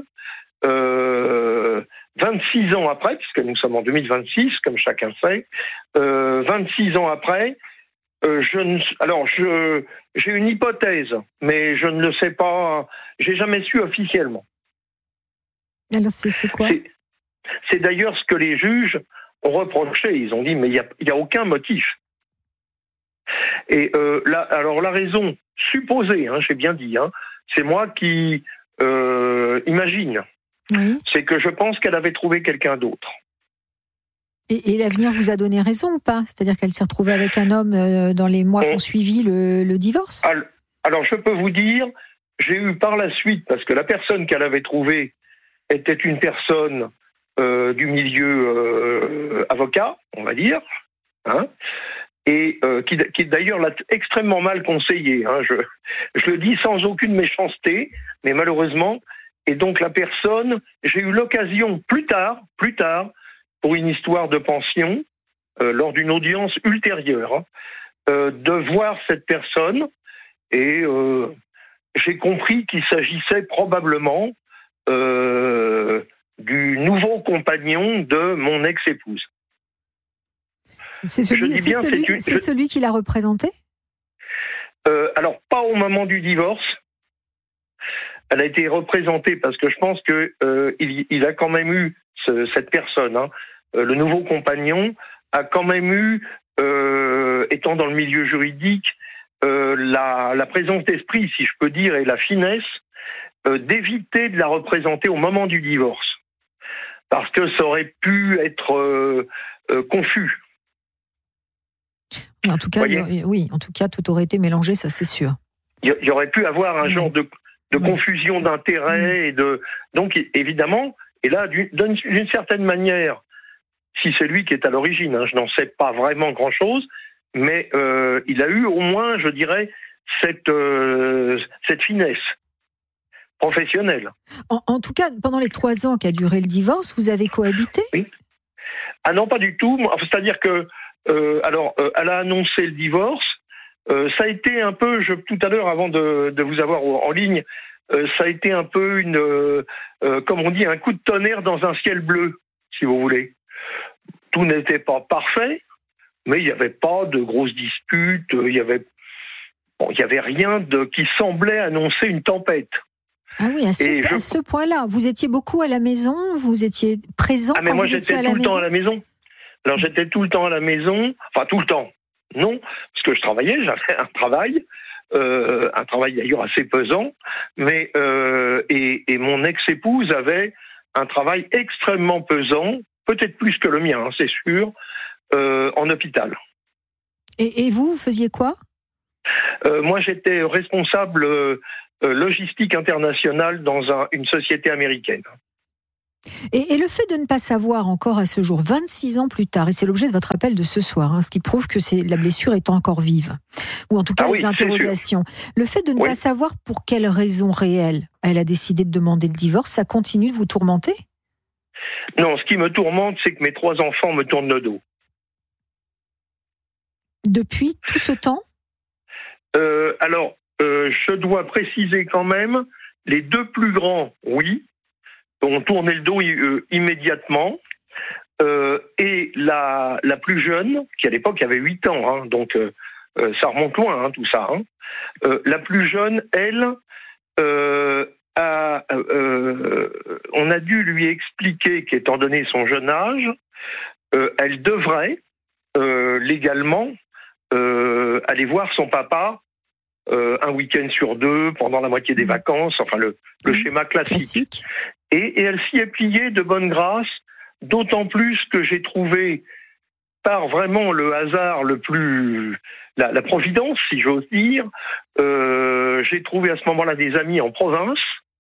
W: 26 ans après, puisque nous sommes en 2026, comme chacun sait, 26 ans après, j'ai une hypothèse, mais je ne le sais pas, j'ai jamais su officiellement.
B: Alors c'est quoi ?
W: C'est d'ailleurs ce que les juges ont reproché. Ils ont dit, mais il n'y a aucun motif. Et la raison supposée, j'ai bien dit, c'est moi qui imagine.
B: Oui.
W: C'est que je pense qu'elle avait trouvé quelqu'un d'autre.
B: Et l'avenir vous a donné raison ou pas ? C'est-à-dire qu'elle s'est retrouvée avec un homme dans les mois qui ont suivi le divorce ?
W: Alors je peux vous dire, j'ai eu par la suite, parce que la personne qu'elle avait trouvée était une personne du milieu avocat, on va dire, et qui d'ailleurs l'a extrêmement mal conseillé. Je le dis sans aucune méchanceté, mais malheureusement. Et donc la personne, j'ai eu l'occasion plus tard, pour une histoire de pension, lors d'une audience ultérieure, de voir cette personne, et j'ai compris qu'il s'agissait probablement du nouveau compagnon de mon ex-épouse.
B: C'est celui qui l'a représenté ?
W: Alors, pas au moment du divorce. Elle a été représentée parce que je pense qu'il a quand même eu, cette personne, le nouveau compagnon, a quand même eu, étant dans le milieu juridique, la présence d'esprit, si je peux dire, et la finesse d'éviter de la représenter au moment du divorce. Parce que ça aurait pu être confus.
B: En tout cas, en tout cas, tout aurait été mélangé, ça c'est sûr.
W: Il y aurait pu avoir un genre de confusion d'intérêts, donc évidemment, et là, d'une certaine manière, si c'est lui qui est à l'origine, je n'en sais pas vraiment grand-chose, mais il a eu au moins, je dirais, cette finesse professionnelle.
B: En tout cas, pendant les 3 ans qu'a duré le divorce, vous avez cohabité ?
W: Oui. Ah non, pas du tout. C'est-à-dire que, elle a annoncé le divorce. Ça a été un peu, tout à l'heure, avant de vous avoir en ligne, ça a été un peu comme on dit, un coup de tonnerre dans un ciel bleu, si vous voulez. Tout n'était pas parfait, mais il n'y avait pas de grosses disputes, il y avait rien qui semblait annoncer une tempête.
B: Ah oui, à ce point-là. Vous étiez beaucoup à la maison, vous étiez présent quand vous étiez à la maison.
W: Moi, j'étais tout le temps à la maison. Alors, j'étais tout le temps à la maison. Enfin, tout le temps. Non, parce que je travaillais, j'avais un travail d'ailleurs assez pesant, mais et mon ex-épouse avait un travail extrêmement pesant, peut-être plus que le mien, c'est sûr, en hôpital.
B: Et vous faisiez quoi ?
W: Moi, j'étais responsable logistique internationale dans une société américaine.
B: Et le fait de ne pas savoir encore à ce jour, 26 ans plus tard, et c'est l'objet de votre appel de ce soir, ce qui prouve que la blessure est encore vive, ou en tout cas les interrogations. Le fait de ne pas savoir pour quelle raison réelle elle a décidé de demander le divorce, ça continue de vous tourmenter ?
W: Non, ce qui me tourmente, c'est que mes 3 enfants me tournent le dos.
B: Depuis tout ce temps ?
W: Alors, je dois préciser quand même, les 2 plus grands, oui, ont tourné le dos immédiatement. Et la plus jeune, qui à l'époque avait 8 ans, donc ça remonte loin, tout ça. La plus jeune, elle, on a dû lui expliquer qu'étant donné son jeune âge, elle devrait légalement aller voir son papa un week-end sur 2 pendant la moitié des vacances, enfin le schéma classique. Et elle s'y est pliée de bonne grâce, d'autant plus que j'ai trouvé, par vraiment le hasard le plus... la providence, si j'ose dire, j'ai trouvé à ce moment-là des amis en province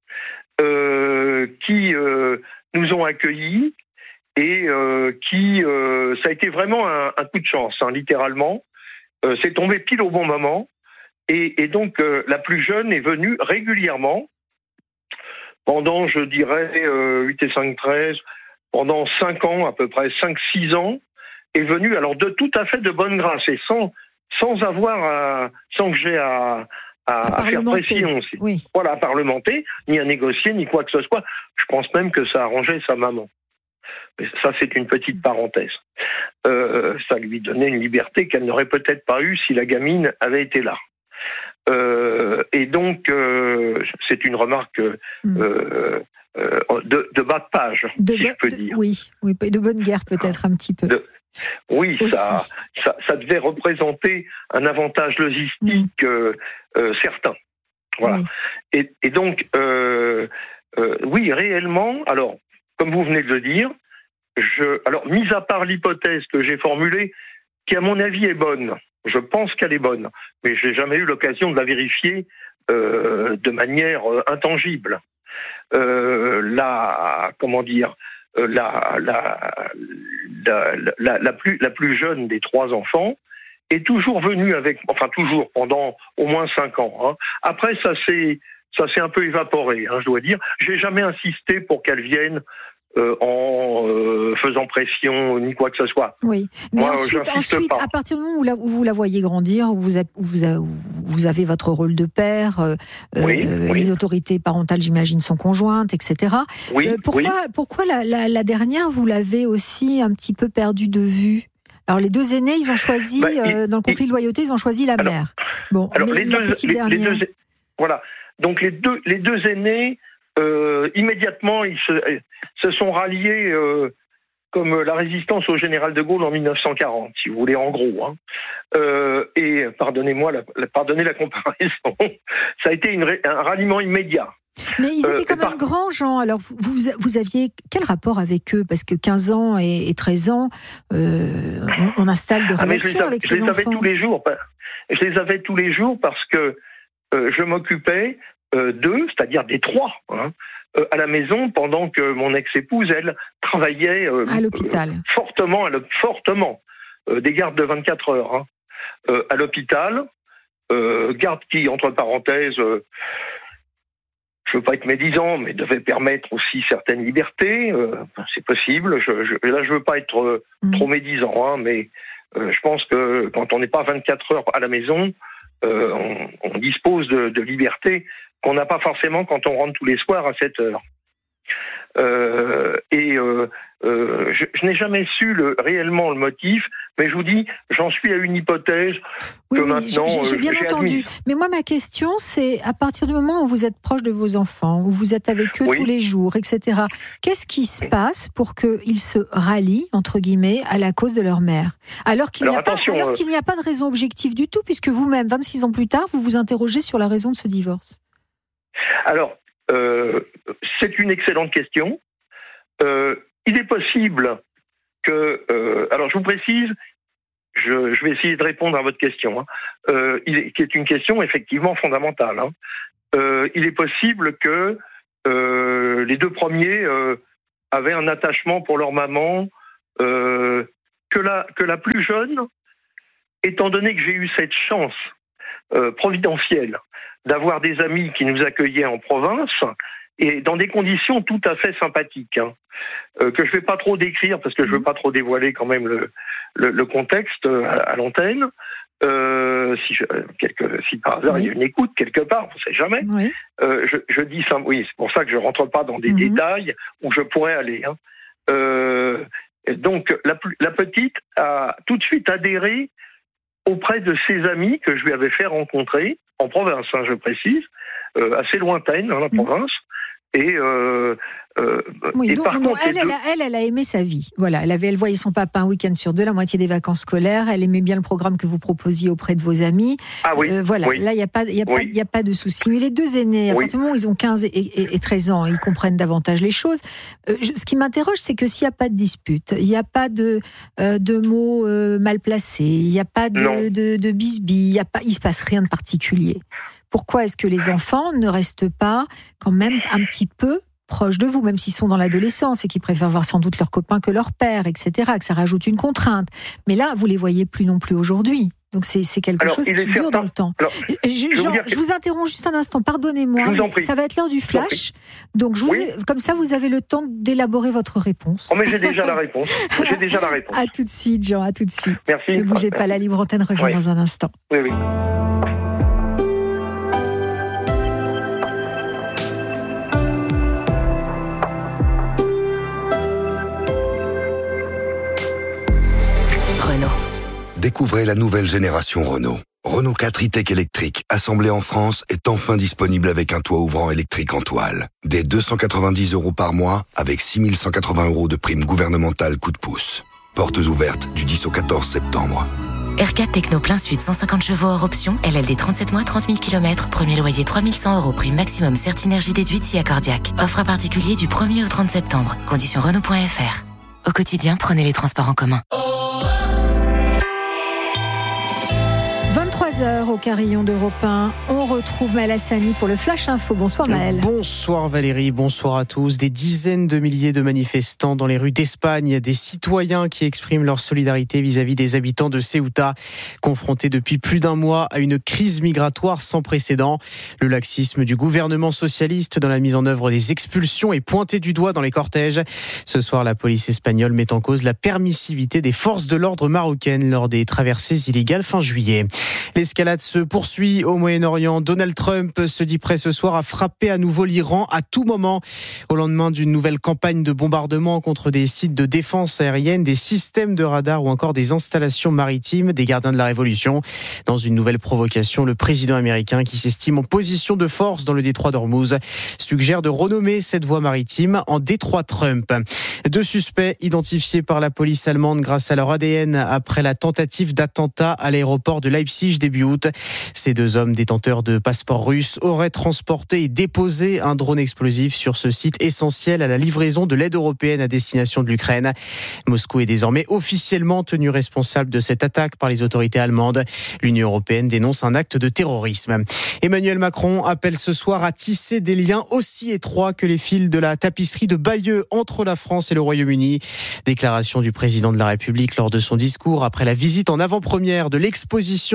W: qui nous ont accueillis et ça a été vraiment un coup de chance, littéralement. C'est tombé pile au bon moment. Et donc, la plus jeune est venue régulièrement, pendant, je dirais, 8 et 5, 13, pendant 5 ans, à peu près 5-6 ans, est venue, alors de tout à fait de bonne grâce, et sans que j'ai à faire pression, voilà, à parlementer, ni à négocier, ni quoi que ce soit. Je pense même que ça arrangeait sa maman. Mais ça, c'est une petite parenthèse. Ça lui donnait une liberté qu'elle n'aurait peut-être pas eue si la gamine avait été là. Et donc, c'est une remarque de bas de page, si je peux dire.
B: Oui, de bonne guerre peut-être un petit peu.
W: Oui, ça devait représenter un avantage logistique certain. Voilà. Oui. Et donc, oui, réellement, alors, comme vous venez de le dire, alors, mis à part l'hypothèse que j'ai formulée, qui à mon avis est bonne, je pense qu'elle est bonne, mais je n'ai jamais eu l'occasion de la vérifier de manière intangible. La plus jeune des 3 enfants est toujours venue toujours pendant au moins 5 ans. Après, ça s'est un peu évaporé, je dois dire. J'ai jamais insisté pour qu'elle vienne en faisant pression ni quoi que ce soit.
B: Oui, mais moi, ensuite à partir du moment où vous la voyez grandir, où vous avez votre rôle de père, les autorités parentales, j'imagine, sont conjointes, etc. Pourquoi la dernière, vous l'avez aussi un petit peu perdue de vue ? Alors les 2 aînés, ils ont choisi, dans le conflit de loyauté, ils ont choisi la mère. Bon, alors mais la petite dernière...
W: Voilà, donc les deux aînés, immédiatement, ils se sont ralliés comme la résistance au général de Gaulle en 1940, si vous voulez, en gros. Et pardonnez la comparaison, ça a été un ralliement immédiat.
B: Mais ils étaient quand même grands, Jean. Alors, vous aviez quel rapport avec eux ? Parce que 15 ans et 13 ans, on installe des relations avec ces enfants.
W: Je les avais tous les jours parce que je m'occupais d'eux, c'est-à-dire des 3, à la maison, pendant que mon ex-épouse, elle, travaillait
B: à l'hôpital.
W: Fortement, des gardes de 24 heures à l'hôpital, garde qui, entre parenthèses, je ne veux pas être médisant, mais devait permettre aussi certaines libertés, c'est possible. Là, je ne veux pas être trop médisant, mais je pense que quand on n'est pas 24 heures à la maison, on dispose de libertés qu'on n'a pas forcément quand on rentre tous les soirs à 7 heures. Et je n'ai jamais su réellement le motif, mais je vous dis, j'en suis à une hypothèse que maintenant
B: j'ai bien entendu.
W: admise.
B: Mais moi, ma question, c'est à partir du moment où vous êtes proche de vos enfants, où vous êtes avec eux tous les jours, etc., qu'est-ce qui se passe pour qu'ils se rallient, entre guillemets, à la cause de leur mère ? Alors qu'il n'y a pas de raison objective du tout, puisque vous-même, 26 ans plus tard, vous vous interrogez sur la raison de ce divorce.
W: Alors, c'est une excellente question. Il est possible que... alors, je vous précise, je vais essayer de répondre à votre question, qui est une question effectivement fondamentale. Il est possible que les deux premiers avaient un attachement pour leur maman, que la plus jeune, étant donné que j'ai eu cette chance providentielle d'avoir des amis qui nous accueillaient en province, et dans des conditions tout à fait sympathiques, que je ne vais pas trop décrire parce que je ne veux pas trop dévoiler quand même le contexte à l'antenne. Si par hasard il y a une écoute quelque part, on ne sait jamais. Je dis ça, oui, c'est pour ça que je ne rentre pas dans des détails où je pourrais aller. Donc la petite a tout de suite adhéré auprès de ses amis que je lui avais fait rencontrer en province, je précise, assez lointaine, la province. Et par contre,
B: elle a aimé sa vie. Voilà, elle voyait son papa un week-end sur deux, la moitié des vacances scolaires. Elle aimait bien le programme que vous proposiez auprès de vos amis. Là, il n'y a pas de souci. Mais les deux aînés, à partir du moment où ils ont 15 et 13 ans, ils comprennent davantage les choses. Ce qui m'interroge, c'est que s'il n'y a pas de dispute, il n'y a pas de mots mal placés, il n'y a pas de bisbilles, il ne se passe rien de particulier. Pourquoi est-ce que les enfants ne restent pas quand même un petit peu proches de vous, même s'ils sont dans l'adolescence et qu'ils préfèrent voir sans doute leurs copains que leur père, etc., que ça rajoute une contrainte. Mais là, vous les voyez plus non plus aujourd'hui. Donc c'est quelque chose qui dure dans le temps. Je vous interromps juste un instant, pardonnez-moi, mais ça va être l'heure du flash. Donc comme ça, vous avez le temps d'élaborer votre réponse.
W: Oh, mais j'ai déjà la réponse.
B: À tout de suite, Jean, à tout de suite.
W: Merci.
B: Ne bougez pas, la Libre Antenne revient dans un instant.
W: Oui.
A: Découvrez la nouvelle génération Renault. Renault 4 e-Tech électrique, assemblé en France, est enfin disponible avec un toit ouvrant électrique en toile. Dès 290 € par mois, avec 6 180 € de prime gouvernementale coup de pouce. Portes ouvertes du 10 au 14 septembre.
C: R4 Techno plein sud, 150 chevaux hors option, LLD 37 mois, 30 000 km, premier loyer 3 100 €, prime maximum Certinergie déduite si accordiaque. Offre à particulier du 1er au 30 septembre. Conditions Renault.fr. Au quotidien, prenez les transports en commun.
B: 23h au Carillon d'Europe 1. On retrouve Maël Hassani pour le Flash Info. Bonsoir Maël.
E: Bonsoir Valérie, bonsoir à tous. Des dizaines de milliers de manifestants dans les rues d'Espagne, des citoyens qui expriment leur solidarité vis-à-vis des habitants de Ceuta, confrontés depuis plus d'un mois à une crise migratoire sans précédent. Le laxisme du gouvernement socialiste dans la mise en œuvre des expulsions est pointé du doigt dans les cortèges. Ce soir, la police espagnole met en cause la permissivité des forces de l'ordre marocaines lors des traversées illégales fin juillet. L'escalade se poursuit au Moyen-Orient. Donald Trump se dit prêt ce soir à frapper à nouveau l'Iran à tout moment. Au lendemain d'une nouvelle campagne de bombardement contre des sites de défense aérienne, des systèmes de radar ou encore des installations maritimes des gardiens de la Révolution. Dans une nouvelle provocation, le président américain, qui s'estime en position de force dans le détroit d'Ormuz, suggère de renommer cette voie maritime en détroit Trump. Deux suspects identifiés par la police allemande grâce à leur ADN après la tentative d'attentat à l'aéroport de Leipzig début août. Ces deux hommes détenteurs de passeports russes auraient transporté et déposé un drone explosif sur ce site essentiel à la livraison de l'aide européenne à destination de l'Ukraine. Moscou est désormais officiellement tenu responsable de cette attaque par les autorités allemandes. L'Union européenne dénonce un acte de terrorisme. Emmanuel Macron appelle ce soir à tisser des liens aussi étroits que les fils de la tapisserie de Bayeux entre la France et le Royaume-Uni. Déclaration du président de la République lors de son discours après la visite en avant-première de l'exposition de cette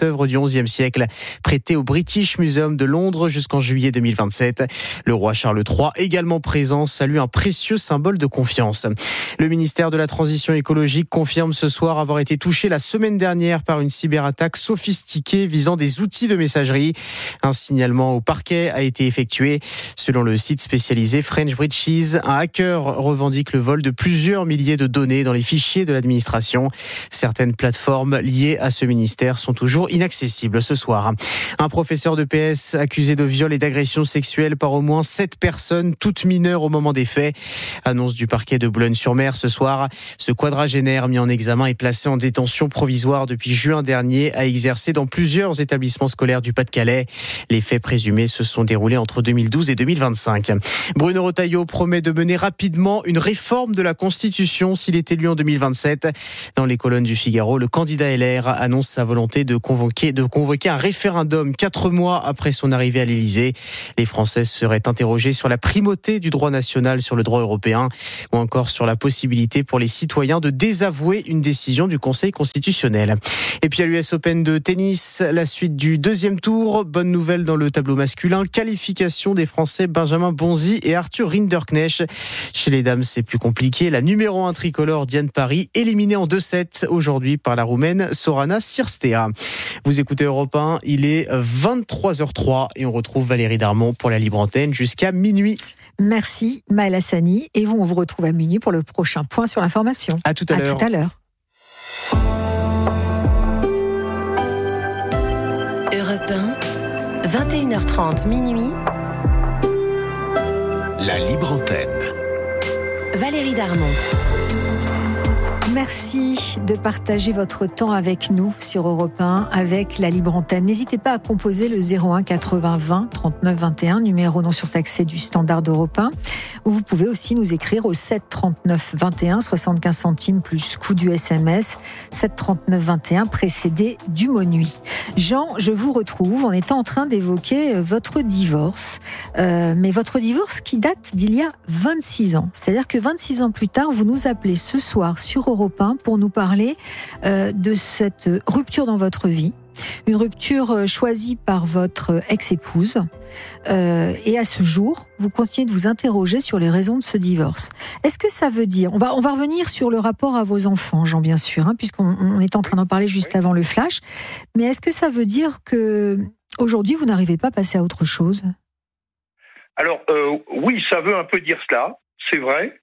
E: chef-d'œuvre du XIe siècle, prêté au British Museum de Londres jusqu'en juillet 2027. Le roi Charles III, également présent, salue un précieux symbole de confiance. Le ministère de la Transition écologique confirme ce soir avoir été touché la semaine dernière par une cyberattaque sophistiquée visant des outils de messagerie. Un signalement au parquet a été effectué. Selon le site spécialisé French Breaches, un hacker revendique le vol de plusieurs milliers de données dans les fichiers de l'administration. Certaines plateformes liées à ce ministère sont toujours inaccessibles ce soir. Un professeur de PS accusé de viol et d'agression sexuelle par au moins 7 personnes, toutes mineures au moment des faits. Annonce du parquet de Boulogne-sur-Mer ce soir. Ce quadragénaire mis en examen et placé en détention provisoire depuis juin dernier a exercé dans plusieurs établissements scolaires du Pas-de-Calais. Les faits présumés se sont déroulés entre 2012 et 2025. Bruno Retailleau promet de mener rapidement une réforme de la Constitution s'il est élu en 2027. Dans les colonnes du Figaro, le candidat LR annonce sa volonté de convoquer un référendum 4 mois après son arrivée à l'Élysée. Les Français seraient interrogés sur la primauté du droit national sur le droit européen ou encore sur la possibilité pour les citoyens de désavouer une décision du Conseil constitutionnel. Et puis à l'US Open de tennis, la suite du deuxième tour. Bonne nouvelle dans le tableau masculin. Qualification des Français Benjamin Bonzi et Arthur Rinderknecht. Chez les dames, c'est plus compliqué. La numéro 1 tricolore Diane Paris, éliminée en 2-7 aujourd'hui par la Roumaine Sorana Cirstea. Vous écoutez Europe 1, il est 23h03 et on retrouve Valérie Darmon pour la Libre Antenne jusqu'à minuit.
B: Merci Maël Hassani et on vous retrouve à minuit pour le prochain point sur l'information.
E: À tout à l'heure.
B: À tout à l'heure.
F: Europe 1, 21h30 minuit.
U: La Libre Antenne.
F: Valérie Darmon.
B: Merci de partager votre temps avec nous sur Europe 1, avec la Libre Antenne. N'hésitez pas à composer le 01 80 20 39 21, numéro non surtaxé du standard d'Europe 1. Ou vous pouvez aussi nous écrire au 7 39 21, 75 centimes plus coût du SMS, 7 39 21, précédé du mot nuit. Jean, je vous retrouve. On était en train d'évoquer votre divorce, mais votre divorce qui date d'il y a 26 ans. C'est-à-dire que 26 ans plus tard, vous nous appelez ce soir sur Europe 1 pour nous parler de cette rupture dans votre vie. Une rupture choisie par votre ex-épouse. Et à ce jour, vous continuez de vous interroger sur les raisons de ce divorce. Est-ce que ça veut dire... On va revenir sur le rapport à vos enfants, Jean, bien sûr, puisqu'on est en train d'en parler juste avant le flash. Mais est-ce que ça veut dire qu'aujourd'hui, vous n'arrivez pas à passer à autre chose ?
W: Alors, oui, ça veut un peu dire cela, c'est vrai.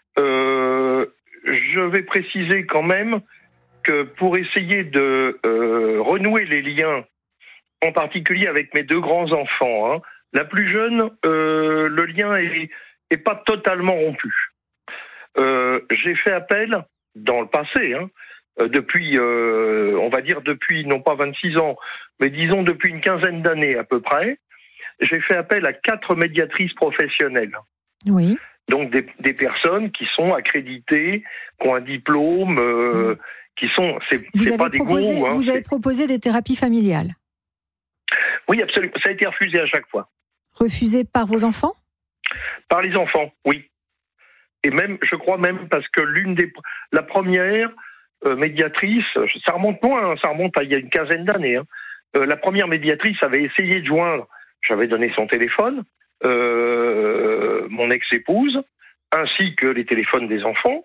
W: Je vais préciser quand même que pour essayer de renouer les liens, en particulier avec mes 2 grands-enfants, la plus jeune, le lien est pas totalement rompu. J'ai fait appel dans le passé, depuis, on va dire depuis, non pas 26 ans, mais disons depuis une quinzaine d'années à peu près, j'ai fait appel à 4 médiatrices professionnelles.
B: Oui.
W: Donc des personnes qui sont accréditées, qui ont un diplôme, qui sont... C'est pas des gourous.
B: Vous avez proposé des thérapies familiales ?
W: Oui, absolument. Ça a été refusé à chaque fois.
B: Refusé par vos enfants ?
W: Par les enfants, oui. Et même, je crois même, parce que la première médiatrice, ça remonte loin, ça remonte à il y a une quinzaine d'années. La première médiatrice avait essayé de joindre, j'avais donné son téléphone, mon ex-épouse, ainsi que les téléphones des enfants,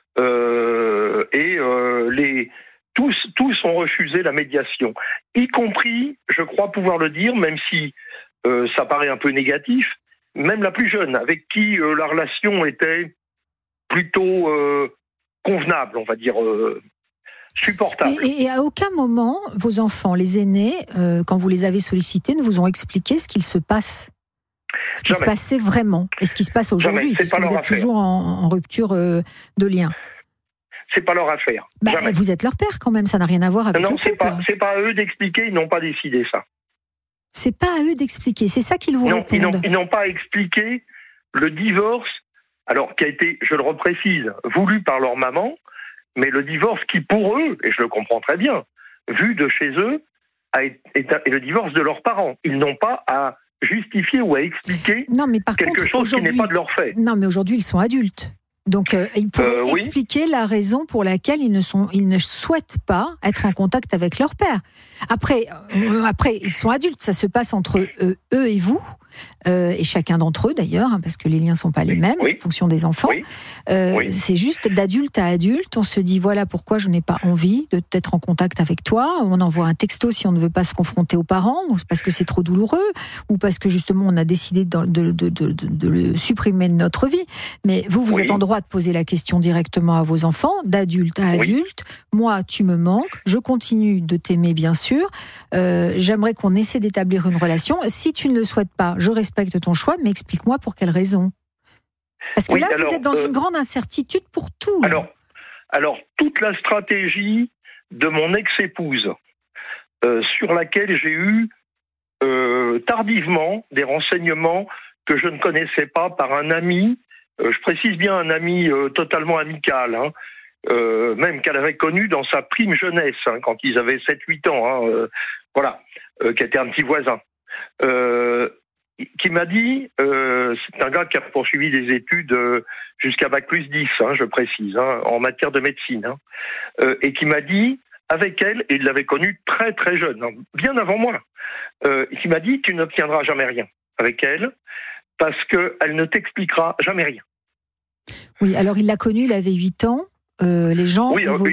W: tous ont refusé la médiation, y compris, je crois pouvoir le dire, même si ça paraît un peu négatif, même la plus jeune, avec qui la relation était plutôt convenable, on va dire, supportable.
B: Et à aucun moment, vos enfants, les aînés, quand vous les avez sollicités, ne vous ont expliqué ce qu'il se passe ? Ce qui se passait vraiment et ce qui se passe aujourd'hui, puisque vous êtes toujours en rupture de lien.
W: C'est pas leur affaire.
B: Vous êtes leur père quand même, ça n'a rien à voir avec
W: non,
B: le couple.
W: C'est pas à eux d'expliquer, ils n'ont pas décidé ça.
B: C'est pas à eux d'expliquer, c'est ça qu'ils vous répondent.
W: Ils n'ont pas expliqué le divorce, alors qui a été, je le reprécise, voulu par leur maman, mais le divorce qui pour eux, et je le comprends très bien, vu de chez eux, est le divorce de leurs parents. Ils n'ont pas à justifier ou à expliquer quelque chose qui n'est pas de leur fait.
B: Non, mais aujourd'hui, ils sont adultes. Donc, ils pourraient expliquer la raison pour laquelle ils ne souhaitent pas être en contact avec leur père. Après, ils sont adultes, ça se passe entre eux et vous, et chacun d'entre eux d'ailleurs, parce que les liens ne sont pas les mêmes en fonction des enfants. C'est juste d'adulte à adulte, on se dit voilà pourquoi je n'ai pas envie d'être en contact avec toi. On envoie un texto si on ne veut pas se confronter aux parents, ou parce que c'est trop douloureux, ou parce que justement on a décidé de le supprimer de notre vie. Mais vous êtes en droit de poser la question directement à vos enfants, d'adulte à adulte. Moi, tu me manques, je continue de t'aimer bien sûr. J'aimerais qu'on essaie d'établir une relation. Si tu ne le souhaites pas, je respecte ton choix, mais explique-moi pour quelle raison. Parce que vous êtes dans une grande incertitude pour tout.
W: Alors, toute la stratégie de mon ex-épouse, sur laquelle j'ai eu tardivement des renseignements que je ne connaissais pas par un ami, je précise bien un ami totalement amical, même qu'elle avait connu dans sa prime jeunesse, quand ils avaient 7-8 ans, qui était un petit voisin. Qui m'a dit, c'est un gars qui a poursuivi des études jusqu'à Bac plus 10, je précise, en matière de médecine, et qui m'a dit, avec elle, et il l'avait connue très très jeune, bien avant moi, qui m'a dit, tu n'obtiendras jamais rien avec elle, parce qu'elle ne t'expliquera jamais rien.
B: Oui, alors il l'a connue, il avait 8 ans, les gens...